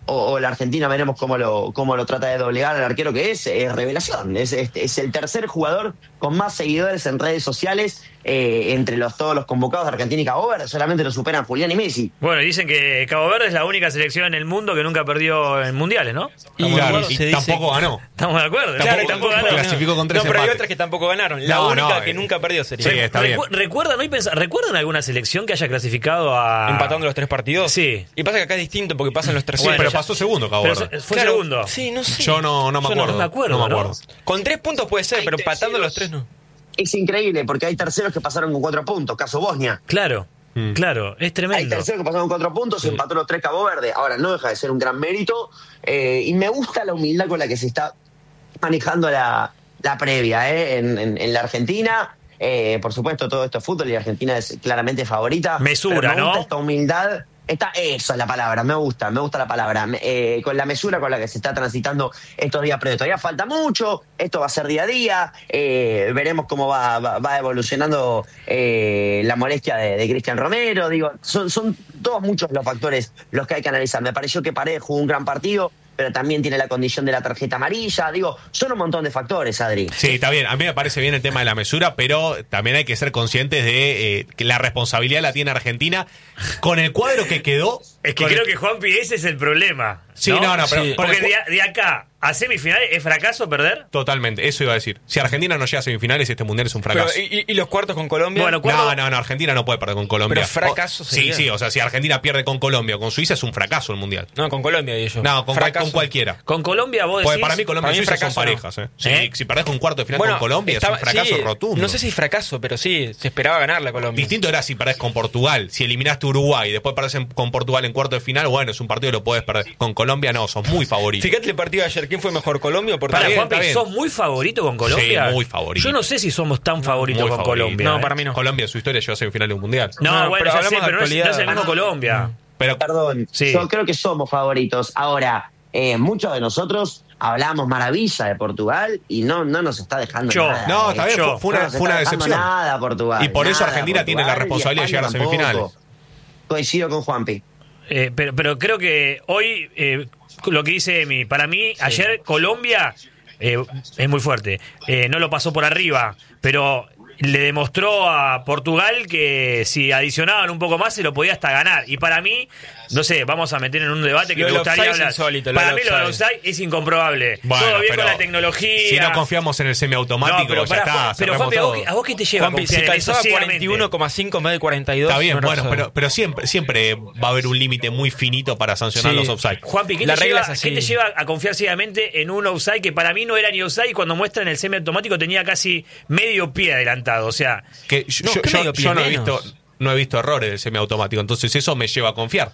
o, o la Argentina veremos cómo lo, cómo lo trata de doblegar al arquero que es, es revelación. Es, es, es el tercer jugador con más seguidores en redes sociales eh, entre los todos los convocados de Argentina y Cabo Verde. Solamente lo superan Julián y Messi. Bueno, y dicen que Cabo Verde es la única selección en el mundo que nunca perdió en mundiales, ¿no? Y, Claro, y se dice- tampoco ganó. Estamos de acuerdo. Tampoco- Claro, y tampoco ganó. clasificó con tres No, pero hay empates. otras que tampoco ganaron. La No, única no, que eh. nunca perdió sería. Sí, está bien. Recu- ¿Recuerdan, hoy pensa- ¿Recuerdan alguna selección que haya clasificado a... Empatando los tres partidos. Sí. Y pasa que acá es distinto porque pasan los tres. Sí, Bueno, pero ya- pasó segundo, Cabo Pero Verde. fue Claro, segundo. Sí, no sé. Yo no, no me Yo no- acuerdo. no me acuerdo, No me ¿no? acuerdo. Con tres puntos puede ser, Hay pero empatando terceros. los tres no. Es increíble porque hay terceros que pasaron con cuatro puntos, caso Bosnia. Claro, Mm. claro, es Hay tremendo. terceros que pasaron con cuatro puntos y empató los tres Cabo Verde. Ahora, no deja de ser un gran mérito. eh, y me gusta la humildad con la que se está manejando la, la previa eh, en, en- en la Argentina. Eh, por supuesto, todo esto es fútbol y Argentina es claramente favorita. Mesura, pero me gusta ¿no? esta humildad. Esta, eso es la palabra, me gusta, me gusta la palabra. Me- eh, con la mesura con la que se está transitando estos días previos. Todavía falta mucho, esto va a ser día a día. eh, veremos cómo va, va, va evolucionando eh, la molestia de, de Cristian Romero. Digo, son, son todos muchos los factores los que hay que analizar. Me pareció que Paredes jugó un gran partido, pero también tiene la condición de la tarjeta amarilla. Digo, son un montón de factores, Adri. Sí, está bien. A mí me parece bien el tema de la mesura, pero también hay que ser conscientes de eh, que la responsabilidad la tiene Argentina con el cuadro que quedó. Es que con creo el- que, Juanpi, ese es el problema. Sí, no, no, pero- Sí. con el Porque cu- de, de acá a semifinales es fracaso perder. Totalmente, eso iba a decir. Si Argentina no llega a semifinales, este mundial es un fracaso. Pero, ¿y, y los cuartos con Colombia? Bueno, ¿cuándo- No, no, no, Argentina no puede perder con Colombia. Pero fracaso O- sería. Sí, sí, o sea, si Argentina pierde con Colombia o con Suiza es un fracaso el mundial. No, con Colombia, y yo. No, con, cual- Fracaso. con cualquiera. Con Colombia vos Porque decís... para mí Colombia para y mí Suiza son fracaso no. parejas. ¿eh? Sí, ¿Eh? Si perdés con un cuarto de final Bueno, con Colombia estaba- es un fracaso sí, rotundo. No sé si fracaso, pero sí, se esperaba ganar la Colombia. Distinto era si perdés con Portugal. Si eliminaste a Uruguay y después perdés en- con Portugal en cuarto de final, bueno, es un partido que lo podés perder. Con Colombia no, sos muy favorito. Fíjate el partido de ayer, ¿quién fue mejor, Colombia o Portugal? Para bien, Juanpi, está bien. ¿sos muy favorito con Colombia? Sí, muy favorito. Yo no sé si somos tan favoritos Muy con favorito. Colombia. No, ¿eh? para mí no. Colombia en su historia llegó a semifinales de un mundial. No, No, bueno, pero ya sé, hablamos de pero no es, no es el actualidad. mismo Colombia. Pero Perdón, Sí. yo creo que somos favoritos. Ahora, eh, muchos de nosotros hablamos maravilla de Portugal y no, no nos está dejando Yo. nada. no, eh. está bien, yo. fue, fue una, No nos fue una está dejando decepción. Nada, Portugal. Y por eso nada, Argentina tiene la Portugal, responsabilidad de y llegar a España semifinales. tampoco. Coincido con Juanpi. Eh, pero, pero creo que hoy, eh, lo que dice Emi, para mí, ayer Colombia eh, es muy fuerte. Eh, no lo pasó por arriba, pero le demostró a Portugal que si adicionaban un poco más se lo podía hasta ganar. Y para mí, no sé, vamos a meter en un debate que Lo me del gustaría offside es hablar. insólito, lo Para del mí lo del offside. offside es incomprobable. Bueno, Todo bien pero con la tecnología. Si no confiamos en el semiautomático, No, pero ya pará, está. Juan, pero cerramos Juanpi, ¿a vos, todo. qué- ¿a vos qué te lleva a Juanpi, si confiar en eso calzaba ciegamente? cuarenta y uno coma cinco en vez de cuarenta y dos. Está bien, no era bueno, offside. pero, pero siempre, siempre va a haber un límite muy finito para sancionar Sí. los offside. Juanpi, ¿qué, La te regla lleva, es así. ¿qué te lleva a confiar ciegamente en un offside que para mí no era ni offside y cuando muestra en el semiautomático tenía casi medio pie adelantado? O sea, Que yo, No, yo- ¿qué yo- medio pie yo no he menos? visto no he visto errores del semiautomático, entonces eso me lleva a confiar.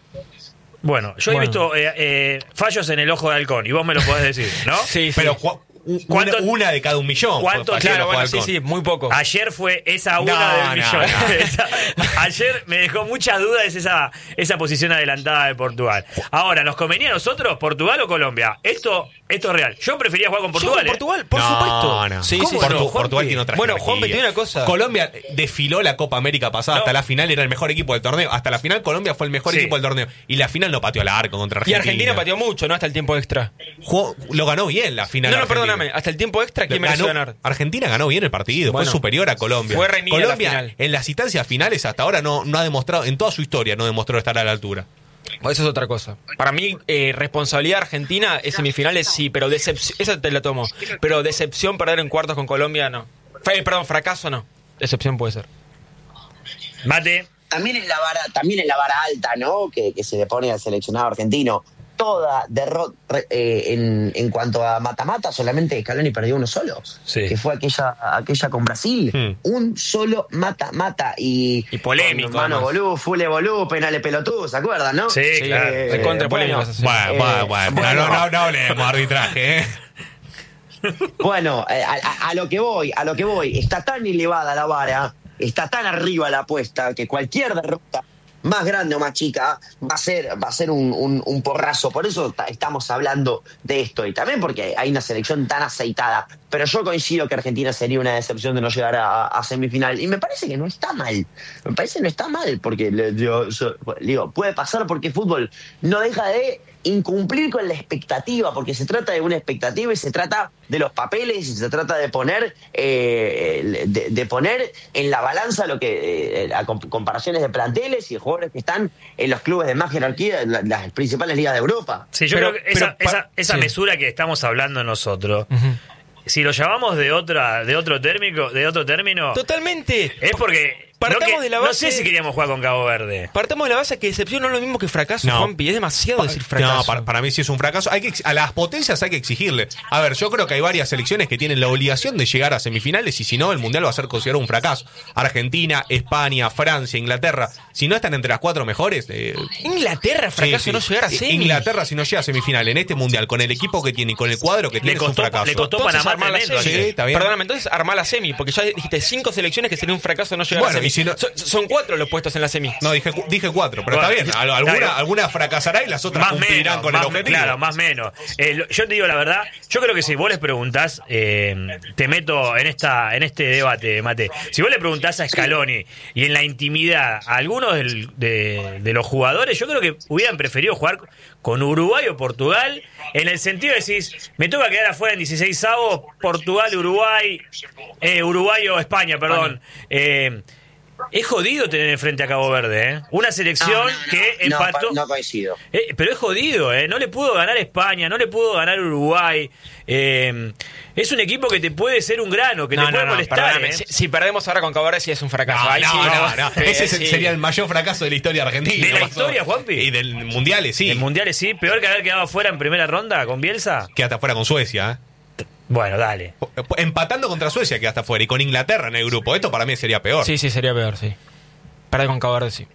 bueno, yo he Bueno. visto eh, eh, fallos en el ojo de halcón y vos me lo podés decir, ¿no? Sí, sí. Pero cua- una, ¿Cuánto- una de cada un millón. fue cuánto- falló el Claro, ojo de bueno, sí, halcón. sí, muy poco. Ayer fue esa una No, del no, millón. no. Esa- ayer me dejó muchas dudas esa, esa posición adelantada de Portugal. Ahora, ¿nos convenía a nosotros Portugal o Colombia? Esto, esto es real. Yo prefería jugar con Yo Portugal. con ¿eh? Portugal, por No, supuesto. no. Sí, ¿Cómo sí, no, sí. Portu- Juanpi? Portugal tiene otra Bueno, jerarquía. Juanpi, te digo una cosa. Colombia desfiló la Copa América pasada No. hasta la final, era el mejor equipo del torneo. Hasta la final Colombia fue el mejor Sí. equipo del torneo. Y la final no pateó al arco contra Y Argentina. Argentina pateó mucho, ¿no? Hasta el tiempo extra. Jugó- lo ganó bien la final. No, no, Argentina. perdóname. Hasta el tiempo extra, ¿quién mereció Ganó- ganar? Argentina ganó bien el partido, Bueno, fue superior a Colombia. fue reñida la Colombia final. en las instancias finales hasta ahora no, no ha demostrado, en toda su historia no demostró estar a la altura. Eso es otra cosa. Para mí, eh, responsabilidad argentina es semifinales, sí, pero decepción, esa te la tomo. Pero decepción perder en cuartos con Colombia, no. Fe- perdón, fracaso, no. Decepción puede ser. Mate. También es la vara, también es la vara alta, ¿no? Que, que se le pone al seleccionado argentino. Toda derrota eh, en, en cuanto a mata-mata, solamente Scaloni perdió uno solo. Sí. Que fue aquella, aquella con Brasil. Hmm. Un solo mata-mata. Y, Y polémico, con Mano además. bolú, fule bolú, penales pelotudos, ¿se acuerdan, no? Sí, Sí, claro. Eh, recontra bueno, polémicas así. Bueno, Eh, bueno, bueno, bueno. no, no, no hablemos de arbitraje, ¿eh? Bueno, eh, a, a- a lo que voy, a lo que voy, está tan elevada la vara, está tan arriba la apuesta, que cualquier derrota, más grande o más chica, va a ser, va a ser un, un- un porrazo. Por eso ta- estamos hablando de esto, y también porque hay una selección tan aceitada. Pero yo coincido que Argentina sería una decepción de no llegar a, a semifinal, y me parece que no está mal. Me parece que no está mal, porque le- digo, yo- digo, puede pasar porque fútbol no deja de incumplir con la expectativa, porque se trata de una expectativa y se trata de los papeles y se trata de poner eh, de, de poner en la balanza lo que eh, a comparaciones de planteles y de jugadores que están en los clubes de más jerarquía en la, las principales ligas de Europa. Sí, yo Pero- creo que esa, pero pa- esa, esa sí. mesura que estamos hablando nosotros, Ujú. si lo llamamos de otra de otro término, de otro término, Totalmente. es porque no, Partamos que- de la no base- sé si queríamos jugar con Cabo Verde. Partamos de la base que decepción no es lo mismo que fracaso, No. Juanpi. Es demasiado Pa- decir fracaso. No, para, para mí sí es un fracaso. Hay que ex- a las potencias hay que exigirle. A ver, yo creo que hay varias selecciones que tienen la obligación de llegar a semifinales y si no, el Mundial va a ser considerado un fracaso. Argentina, España, Francia, Inglaterra. Si no están entre las cuatro mejores... eh, Inglaterra, fracaso sí, sí. no llegar a I- semis. Inglaterra, si no llega a semifinal en este Mundial, con el equipo que tiene y con el cuadro que tiene, Le es un costó, fracaso. le costó Entonces, Panamá armar la tremendo. semi. Sí, está bien. Perdóname, entonces armar la semi, porque ya dijiste cinco selecciones que sería un fracaso no llegar Bueno, a semi. y si no- son, son cuatro los puestos en la semi. No, dije, cu- dije cuatro, pero Bueno, está bien. Al- está Alguna, bien. alguna fracasará y las otras Más cumplirán menos, con más el me- objetivo. claro, más menos. Eh, lo- yo te digo la verdad, yo creo que si vos les preguntás, eh, te meto en esta en este debate, Mate. Si vos le preguntás a Scaloni y en la intimidad a algunos del- de, de los jugadores, yo creo que hubieran preferido jugar con Uruguay o Portugal, en el sentido de decís, me toca quedar afuera en dieciséis avos, Portugal, Uruguay, eh, Uruguay o España, perdón. Eh, es jodido tener enfrente a Cabo Verde, ¿eh? Una selección No, no, no, que no, empató. no coincido. Eh, pero es jodido, ¿eh? No le pudo ganar España, no le pudo ganar Uruguay. Eh, es un equipo que te puede ser un grano, que te puede molestar. perdóname. ¿eh? Si, si perdemos ahora con Cabo Verde sí es un fracaso. No, Ahí no, sí, no, no. Sí, Ese sí. sería el mayor fracaso de la historia argentina. ¿De la Pasó. historia, Juanpi? Y del Mundiales, sí. En mundiales sí, peor que haber quedado fuera en primera ronda con Bielsa. Que hasta fuera con Suecia, ¿eh? Bueno, dale. Empatando contra Suecia que hasta afuera y con Inglaterra en el grupo. Esto para mí sería peor. Sí, sí, sería peor, sí. Perder con Cabo Verde, sí.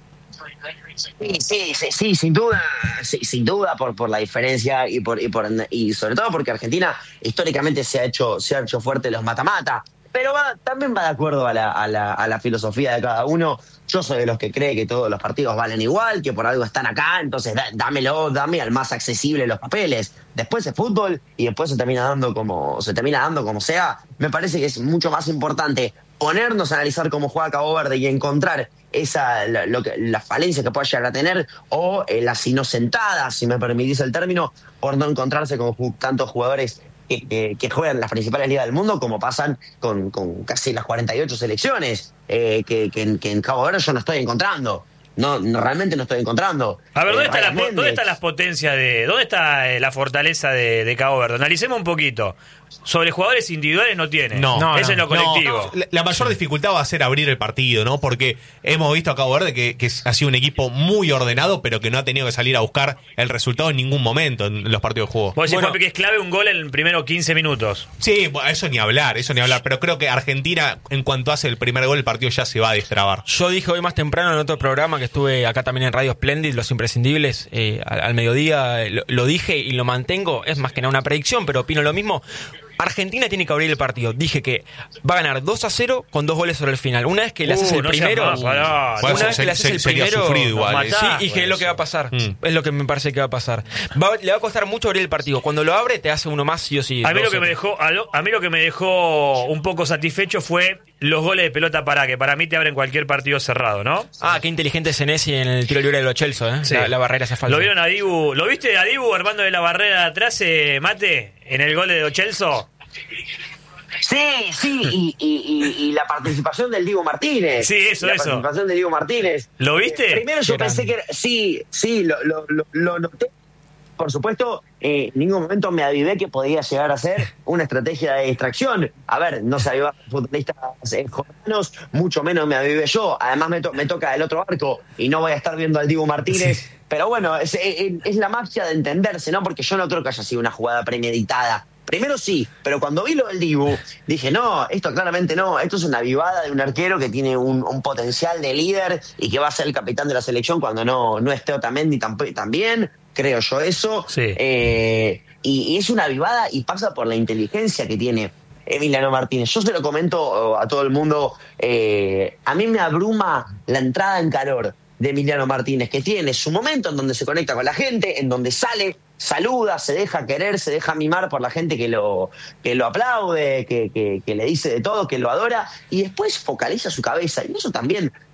Sí, sí, sí, sí, sin duda, sí, sin duda por, por la diferencia y por, y por y sobre todo porque Argentina históricamente se ha hecho, se ha hecho fuerte los mata-mata, pero va, también va de acuerdo a la, a, la, a la filosofía de cada uno. Yo soy de los que cree que todos los partidos valen igual, que por algo están acá, entonces dá, dámelo, dame al más accesible los papeles. Después es fútbol y después se termina dando como se termina dando como sea. Me parece que es mucho más importante ponernos a analizar cómo juega Cabo Verde y encontrar esa la, lo que, la falencia que pueda llegar a tener o eh, las inocentadas, si me permitís el término, por no encontrarse con ju- tantos jugadores que, que, que juegan las principales ligas del mundo como pasan con, con casi las cuarenta y ocho selecciones eh, que, que, en, que en Cabo Verde yo no estoy encontrando. No, no, realmente no estoy encontrando. A ver, ¿dónde, Eh, está la, Ryan po- ¿dónde Méndez. están las potencias de... ¿Dónde está eh, la fortaleza de, de Cabo Verde? Analicemos un poquito. Sobre jugadores individuales no tiene. No, No, Ese no, es lo colectivo. No, la, la mayor dificultad va a ser abrir el partido, ¿no? Porque hemos visto a Cabo Verde que, que ha sido un equipo muy ordenado, pero que no ha tenido que salir a buscar el resultado en ningún momento en los partidos de juego. Vos decís, Bueno. Juanpi, que es clave un gol en el primero quince minutos. Sí, bueno, eso ni hablar, eso ni hablar. Pero creo que Argentina, en cuanto hace el primer gol, el partido ya se va a destrabar. Yo dije hoy más temprano en otro programa que estuve acá también en Radio Splendid, Los Imprescindibles, eh, al, al mediodía, eh, lo, lo dije y lo mantengo, es más que nada una predicción, pero opino lo mismo. Argentina tiene que abrir el partido. Dije que va a ganar dos a cero con dos goles sobre el final. Una vez que le haces Uh, el no seas primero, más, pará. Bueno, una vez se- que le haces se- el sería primero, sufrido igual, nos eh. matás. sí, y que es lo que va a pasar. Mm. Es lo que me parece que va a pasar. Va- le va a costar mucho abrir el partido. Cuando lo abre, te hace uno más, sí o sí. A mí, lo dos que me cero. dejó, a, lo- a mí lo que me dejó un poco satisfecho fue los goles de pelota para que para mí te abren cualquier partido cerrado, ¿no? Ah, qué inteligente es Senesi en el tiro libre de los Chelsea, ¿eh? Sí. La, la barrera hace falta. ¿Lo vieron a Dibu? ¿Lo viste a Dibu armando de la barrera de atrás, eh, Mate? En el gol de Lo Celso. Sí, sí, y, y, y, y la participación del Diego Martínez. Sí, eso, la eso. participación del Diego Martínez. ¿Lo viste? Primero yo Qué pensé grande. que era, sí, sí, lo, lo, lo, lo noté. Por supuesto, eh, en ningún momento me avivé que podía llegar a ser una estrategia de distracción. A ver, no se avivan futbolistas eh, jordanos, mucho menos me avivé yo. Además me, to- me toca el otro arco y no voy a estar viendo al Diego Martínez. Sí. Pero bueno, es, es, es la magia de entenderse, ¿no? Porque yo no creo que haya sido una jugada premeditada. Primero sí, pero cuando vi lo del Dibu, dije, no, esto claramente no, esto es una vivada de un arquero que tiene un, un potencial de líder y que va a ser el capitán de la selección cuando no, no esté Otamendi tamp- también, creo yo eso. Sí. Eh, y, y es una vivada y pasa por la inteligencia que tiene Emiliano Martínez. Yo se lo comento a todo el mundo, eh, a mí me abruma la entrada en calor de Emiliano Martínez, que tiene su momento en donde se conecta con la gente, en donde sale, saluda, se deja querer, se deja mimar por la gente que lo, que lo aplaude, que, que, que le dice de todo, que lo adora, y después focaliza su cabeza. Y eso también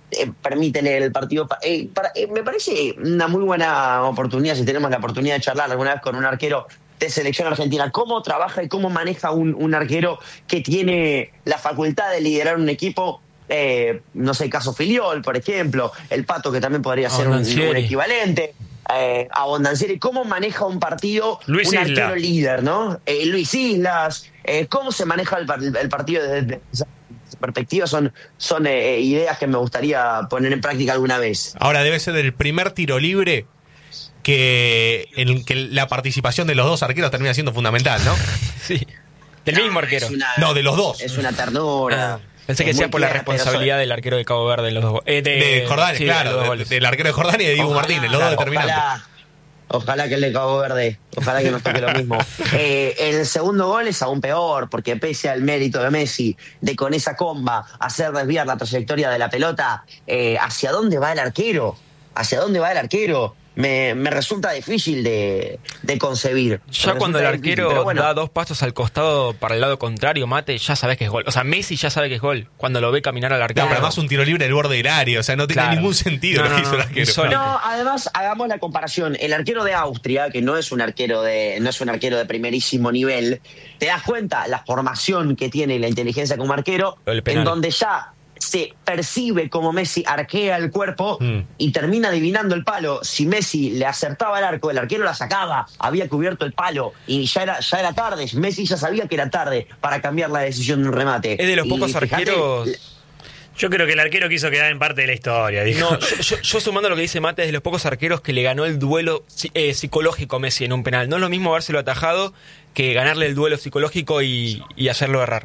eh, permite leer el partido. Eh, para, eh, me parece una muy buena oportunidad, si tenemos la oportunidad de charlar alguna vez con un arquero de selección argentina, cómo trabaja y cómo maneja un, un arquero que tiene la facultad de liderar un equipo. Eh, no sé, el caso Filiol, por ejemplo, el Pato, que también podría ser un, un equivalente. Eh, a Bondancieri, cómo maneja un partido Luis un Isla. arquero líder, ¿no? Eh, Luis Islas, eh, cómo se maneja el, el partido desde, desde esa perspectiva, son, son eh, ideas que me gustaría poner en práctica alguna vez. Ahora debe ser el primer tiro libre que en el que la participación de los dos arqueros termina siendo fundamental, ¿no? Sí. Del No, mismo arquero. es una- No, de los dos. Es una ternura. Ah, pensé que Es sea muy por la tierna, pero responsabilidad sobre- del arquero de Cabo Verde en los dos. Eh, de, De Jordania, sí, de los claro, dos de- goles. del arquero de Jordania y de Diego Ojalá, Martínez, los dos determinantes. Ojalá, ojalá que el de Cabo Verde, ojalá que nos toque lo mismo. Eh, el segundo gol es aún peor, porque pese al mérito de Messi de con esa comba hacer desviar la trayectoria de la pelota, eh, ¿hacia dónde va el arquero? ¿Hacia dónde va el arquero? Me, me resulta difícil de, de concebir. Ya Me cuando el resulta difícil, arquero pero bueno. da dos pasos al costado para el lado contrario, Mate, ya sabes que es gol. O sea, Messi ya sabe que es gol cuando lo ve caminar al No, arquero. pero además un tiro libre del borde del área, o sea, no tiene Claro. ningún sentido No, lo que no, hizo el no, arquero. insólito. No, además hagamos la comparación. El arquero de Austria, que no es un arquero de, no es un arquero de primerísimo nivel, te das cuenta la formación que tiene y la inteligencia como arquero, El penal. en donde ya se percibe como Messi arquea el cuerpo Mm. y termina adivinando el palo. Si Messi le acertaba el arco, el arquero la sacaba, había cubierto el palo y ya era, ya era tarde. Messi ya sabía que era tarde para cambiar la decisión de un remate. Es de los Y pocos fíjate, arqueros. Yo creo que el arquero quiso quedar en parte de la historia. Dijo. No, yo, yo- yo sumando lo que dice Mate, es de los pocos arqueros que le ganó el duelo si- eh, psicológico a Messi en un penal. No es lo mismo habérselo atajado que ganarle el duelo psicológico y, y hacerlo errar.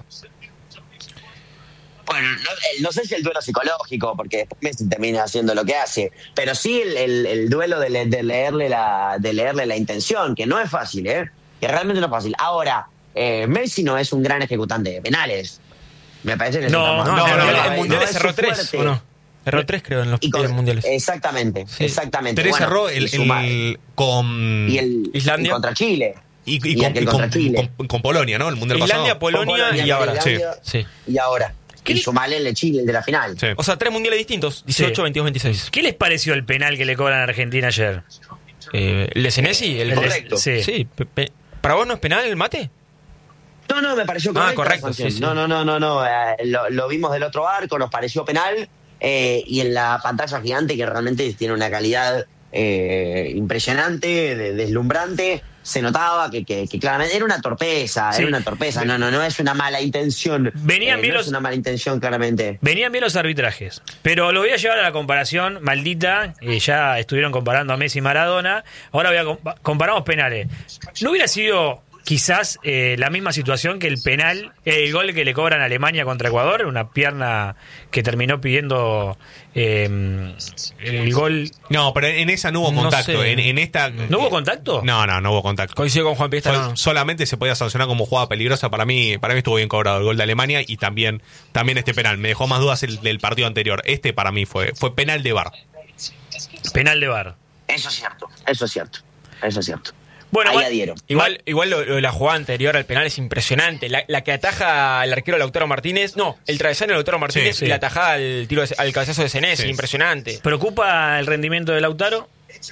Bueno, no, eh, no sé si el duelo psicológico, porque después Messi termina haciendo lo que hace, pero sí el, el- el duelo de, le- de leerle la, de leerle la intención, que no es fácil, ¿eh? Que realmente no es fácil. Ahora, eh, Messi no es un gran ejecutante de penales. Me parece que No, es no, No, no, en no, mundiales, no, en mundiales es su cerró tres, fuerte. ¿o no? Erró tres, creo, en los Y con- mundiales. Exactamente, Sí. exactamente. Tres Bueno, cerró el, y suma- el- con, y el Islandia. y contra Chile. y, y y con, aquel y con- contra Chile. con- con Polonia, ¿no? El mundial Islandia, pasado. Polonia Con y ahora. Islandia, Sí. Y ahora. ¿Qué Y le- sumale el de Chile, el de la final. Sí. O sea, tres mundiales distintos, dieciocho, Sí. veintidós, veintiséis. ¿Qué les pareció el penal que le cobran a Argentina ayer? Eh, ¿El de Senesi? El El de- Correcto. sí. Sí. pe- pe- ¿Para vos no es penal el Mate? No, no, me pareció Ah, correcta la correcto, sanción. sí, sí. No, no, no, no, no. eh, lo, lo vimos del otro arco, nos pareció penal. eh, y en la pantalla gigante, que realmente tiene una calidad eh, impresionante, de- deslumbrante, se notaba que, que, que claramente era una torpeza, Sí. era una torpeza. No, no, no es una mala intención. Venían eh, bien no los- es una mala intención, claramente. Venían bien los arbitrajes, pero lo voy a llevar a la comparación maldita. eh, ya estuvieron comparando a Messi y Maradona. Ahora voy a compa- comparamos penales. ¿No hubiera sido quizás eh, la misma situación que el penal, eh, el gol que le cobran a Alemania contra Ecuador? Una pierna que terminó pidiendo eh, el gol. No, pero en esa no hubo No contacto. sé. En, en esta. ¿No hubo contacto? No, no, no hubo contacto. Coincido con Juan Piesta. Fue- no, no. Solamente se podía sancionar como jugada peligrosa. Para mí, para mí estuvo bien cobrado el gol de Alemania y también, también este penal. Me dejó más dudas el del partido anterior. Este para mí fue, fue penal de V A R. Penal de V A R. Eso es cierto, eso es cierto, eso es cierto. Bueno, Ahí igual- adhiero. Igual, igual lo, lo de la jugada anterior al penal es impresionante. La, la que ataja al arquero Lautaro Martínez, no, el travesaño de Lautaro Martínez Sí, sí. y la atajada al tiro de- al cabezazo de Senesi, Sí. impresionante. ¿Preocupa el rendimiento de Lautaro?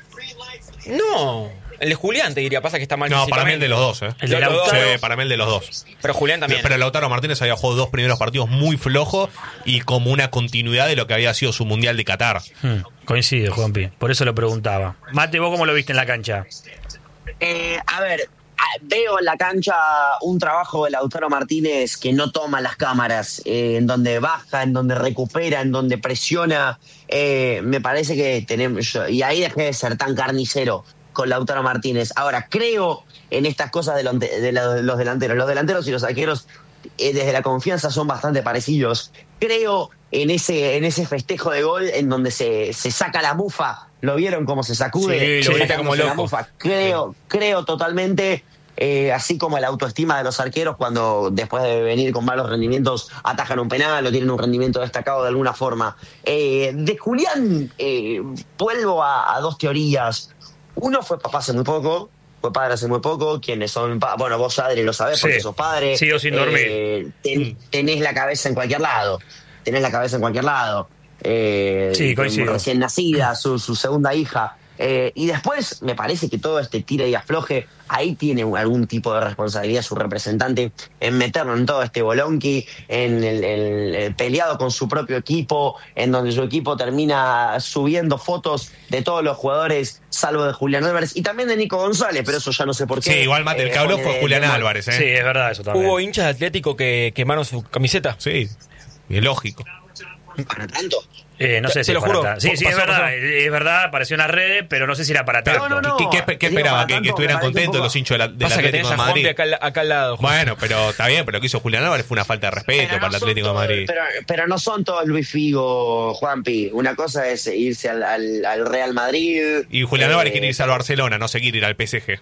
No, el de Julián te diría, pasa que está mal No, para mí físicamente. el de los dos, ¿eh? El de Los dos, Lautaro. Sí, para mí el de los dos. Pero Julián también. Pero Lautaro Martínez había jugado dos primeros partidos muy flojos y como una continuidad de lo que había sido su Mundial de Qatar. Hmm, coincido, Juanpi. Por eso lo preguntaba. Mate, ¿vos cómo lo viste en la cancha? Eh, a ver, a- veo en la cancha un trabajo de Lautaro Martínez que no toma las cámaras, eh, en donde baja, en donde recupera, en donde presiona. Eh, me parece que tenemos. yo- y ahí dejé de ser tan carnicero con Lautaro Martínez. Ahora, creo en estas cosas de, lo- de la- de los delanteros. Los delanteros y los arqueros, eh, desde la confianza, son bastante parecidos. Creo en ese, en ese festejo de gol en donde se, se saca la mufa. ¿Lo vieron cómo se sacude? Sí, lo grita como Sacándose la loco. mufa. Creo, creo totalmente, eh, así como la autoestima de los arqueros cuando después de venir con malos rendimientos atajan un penal o tienen un rendimiento destacado de alguna forma. Eh, de Julián, eh, vuelvo a, a dos teorías. Uno fue papá hace muy poco, fue padre hace muy poco, quienes son, pa- bueno, vos Adri lo sabés porque Sí. sos padre. Sigo sin dormir. Eh, ten- tenés la cabeza en cualquier lado, tenés la cabeza en cualquier lado. eh, Sí, coincido. recién nacida, su, su segunda hija. Eh, y después me parece que todo este tira y afloje, ahí tiene algún tipo de responsabilidad su representante en meterlo en todo este bolonqui, en el, el, el peleado con su propio equipo, en donde su equipo termina subiendo fotos de todos los jugadores, salvo de Julián Álvarez y también de Nico González, pero eso ya no sé por qué. Sí, igual Mate, el que habló Eh, fue de- Julián de- Álvarez, ¿eh? Sí, es verdad eso también. Hubo hinchas de Atlético que quemaron su camiseta. Sí, y es lógico. ¿Para tanto? Eh, no Te- sé te si lo es para juro. tanto. Sí, sí, es Pasó, verdad. pasó. Es verdad, apareció en las redes, pero no sé si era para tanto. No, no, no. ¿Qué, qué- qué Digo, esperaba? para ¿Que, que tanto, estuvieran me parece un contentos poco- los hinchas del, del Pasa que Atlético tenés de a Juanpi Madrid? acá, al- acá al lado. Juan. Bueno, pero está bien, pero lo que hizo Julián Álvarez fue una falta de respeto Pero para el no son Atlético de todos- Madrid. Pero, pero no son todos Luis Figo, Juanpi. Una cosa es irse al, al, al Real Madrid. Y Julián eh, Álvarez quiere irse al Barcelona, no se quiere ir al P S G.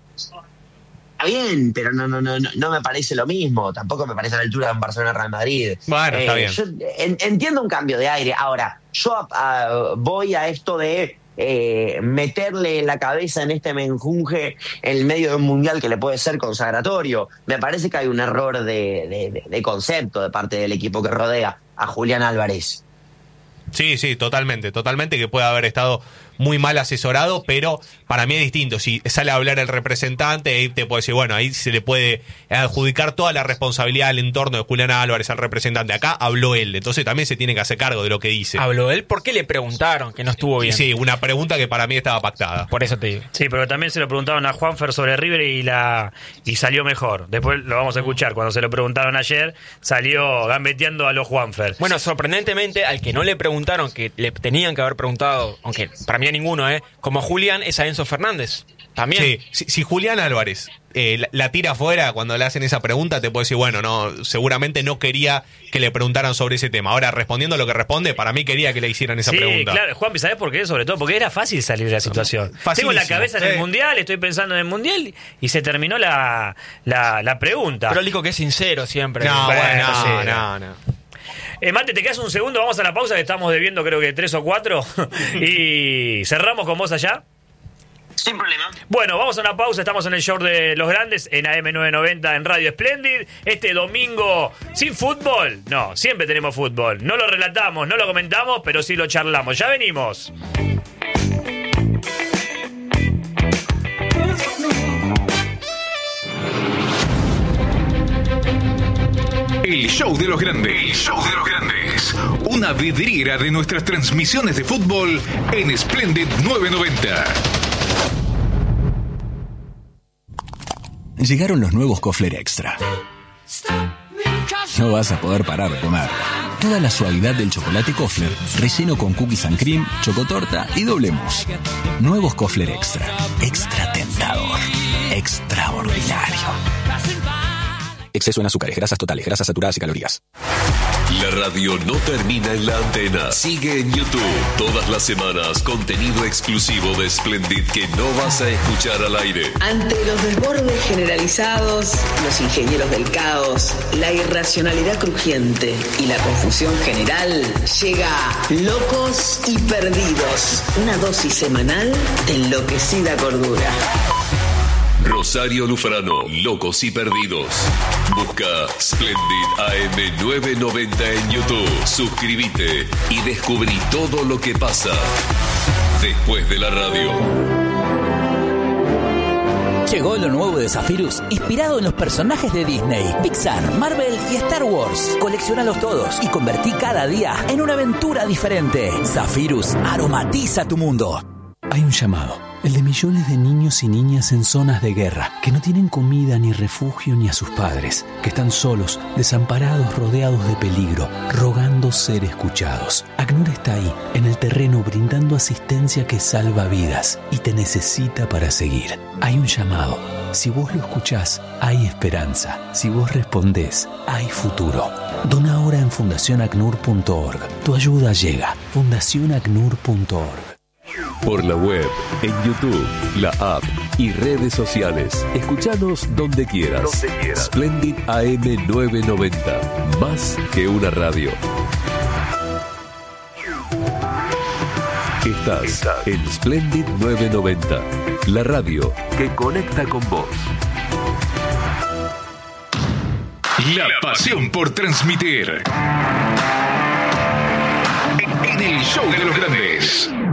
Está bien, pero no, no, no, no, no me parece lo mismo. Tampoco me parece a la altura de un Barcelona-Real Madrid. Bueno, está bien. Yo en- entiendo un cambio de aire. Ahora, yo a- a- voy a esto de eh, meterle la cabeza en este menjunje en el medio de un mundial que le puede ser consagratorio. Me parece que hay un error de, de- de concepto de parte del equipo que rodea a Julián Álvarez. Sí, sí, totalmente, totalmente que puede haber estado muy mal asesorado, pero para mí es distinto. Si sale a hablar el representante, ahí te puedo decir, bueno, ahí se le puede adjudicar toda la responsabilidad al entorno de Julián Álvarez, al representante. Acá habló él, entonces también se tiene que hacer cargo de lo que dice. Habló él, ¿por qué le preguntaron que no estuvo Y bien? sí, una pregunta que para mí estaba pactada. Por eso te digo. Sí, pero también se lo preguntaron a Juanfer sobre River y la y salió mejor. Después lo vamos a escuchar. Cuando se lo preguntaron ayer, salió gambeteando a los Juanfer. Bueno, sorprendentemente, al que no le preguntaron, que le tenían que haber preguntado, aunque para mí a ninguno, ¿eh? Como Julián, es a Enzo Fernández. También. Sí, si, si Julián Álvarez eh, la, la tira afuera cuando le hacen esa pregunta, te puedo decir, bueno, no, seguramente no quería que le preguntaran sobre ese tema. Ahora, respondiendo a lo que responde, para mí quería que le hicieran esa Sí, pregunta. claro, Juanpi, ¿sabés por qué? Sobre todo porque era fácil salir de la situación. Facilísimo, Tengo la cabeza en el sí. Mundial, estoy pensando en el Mundial y se terminó la, la, la pregunta. Pero él dijo que es sincero siempre. No, Bueno, bueno, sí. no, no. Eh, Mate, te quedas un segundo, vamos a la pausa que estamos debiendo creo que tres o cuatro y cerramos con vos allá. Sin problema. Bueno, vamos a una pausa, estamos en el show de los grandes en A M novecientos noventa en Radio Splendid. Este domingo, sin fútbol, no, siempre tenemos fútbol. No lo relatamos, no lo comentamos, pero sí lo charlamos. Ya venimos. El show de los grandes. El show de los grandes. Una vidriera de nuestras transmisiones de fútbol en Splendid novecientos noventa. Llegaron los nuevos Kofler Extra. No vas a poder parar de comer. Toda la suavidad del chocolate Kofler, relleno con cookies and cream, chocotorta y doble mousse. Nuevos Kofler Extra. Extra tentador. Extraordinario. Exceso en azúcares, grasas totales, grasas saturadas y calorías. La radio no termina en la antena. Sigue en YouTube. Todas las semanas, contenido exclusivo de Splendid que no vas a escuchar al aire. Ante los desbordes generalizados, los ingenieros del caos, la irracionalidad crujiente y la confusión general, llega Locos y Perdidos, una dosis semanal de enloquecida cordura. Rosario Lufrano, Locos y Perdidos. Busca Splendid A M novecientos noventa en YouTube. Suscríbete y descubrí todo lo que pasa después de la radio. Llegó lo nuevo de Zephyrus, inspirado en los personajes de Disney, Pixar, Marvel y Star Wars. Colecciónalos todos y convertí cada día en una aventura diferente. Zephyrus aromatiza tu mundo. Hay un llamado, el de millones de niños y niñas en zonas de guerra, que no tienen comida ni refugio ni a sus padres, que están solos, desamparados, rodeados de peligro, rogando ser escuchados. ACNUR está ahí, en el terreno, brindando asistencia que salva vidas y te necesita para seguir. Hay un llamado. Si vos lo escuchás, hay esperanza. Si vos respondés, hay futuro. Dona ahora en fundación acnur punto org. Tu ayuda llega. fundación acnur punto org. Por la web, en YouTube, la app y redes sociales. Escuchanos donde quieras. Donde quieras. Splendid A M novecientos noventa. Más que una radio. Estás, Estás en Splendid novecientos noventa. La radio que conecta con vos. La pasión por transmitir. En en el Show de los Grandes.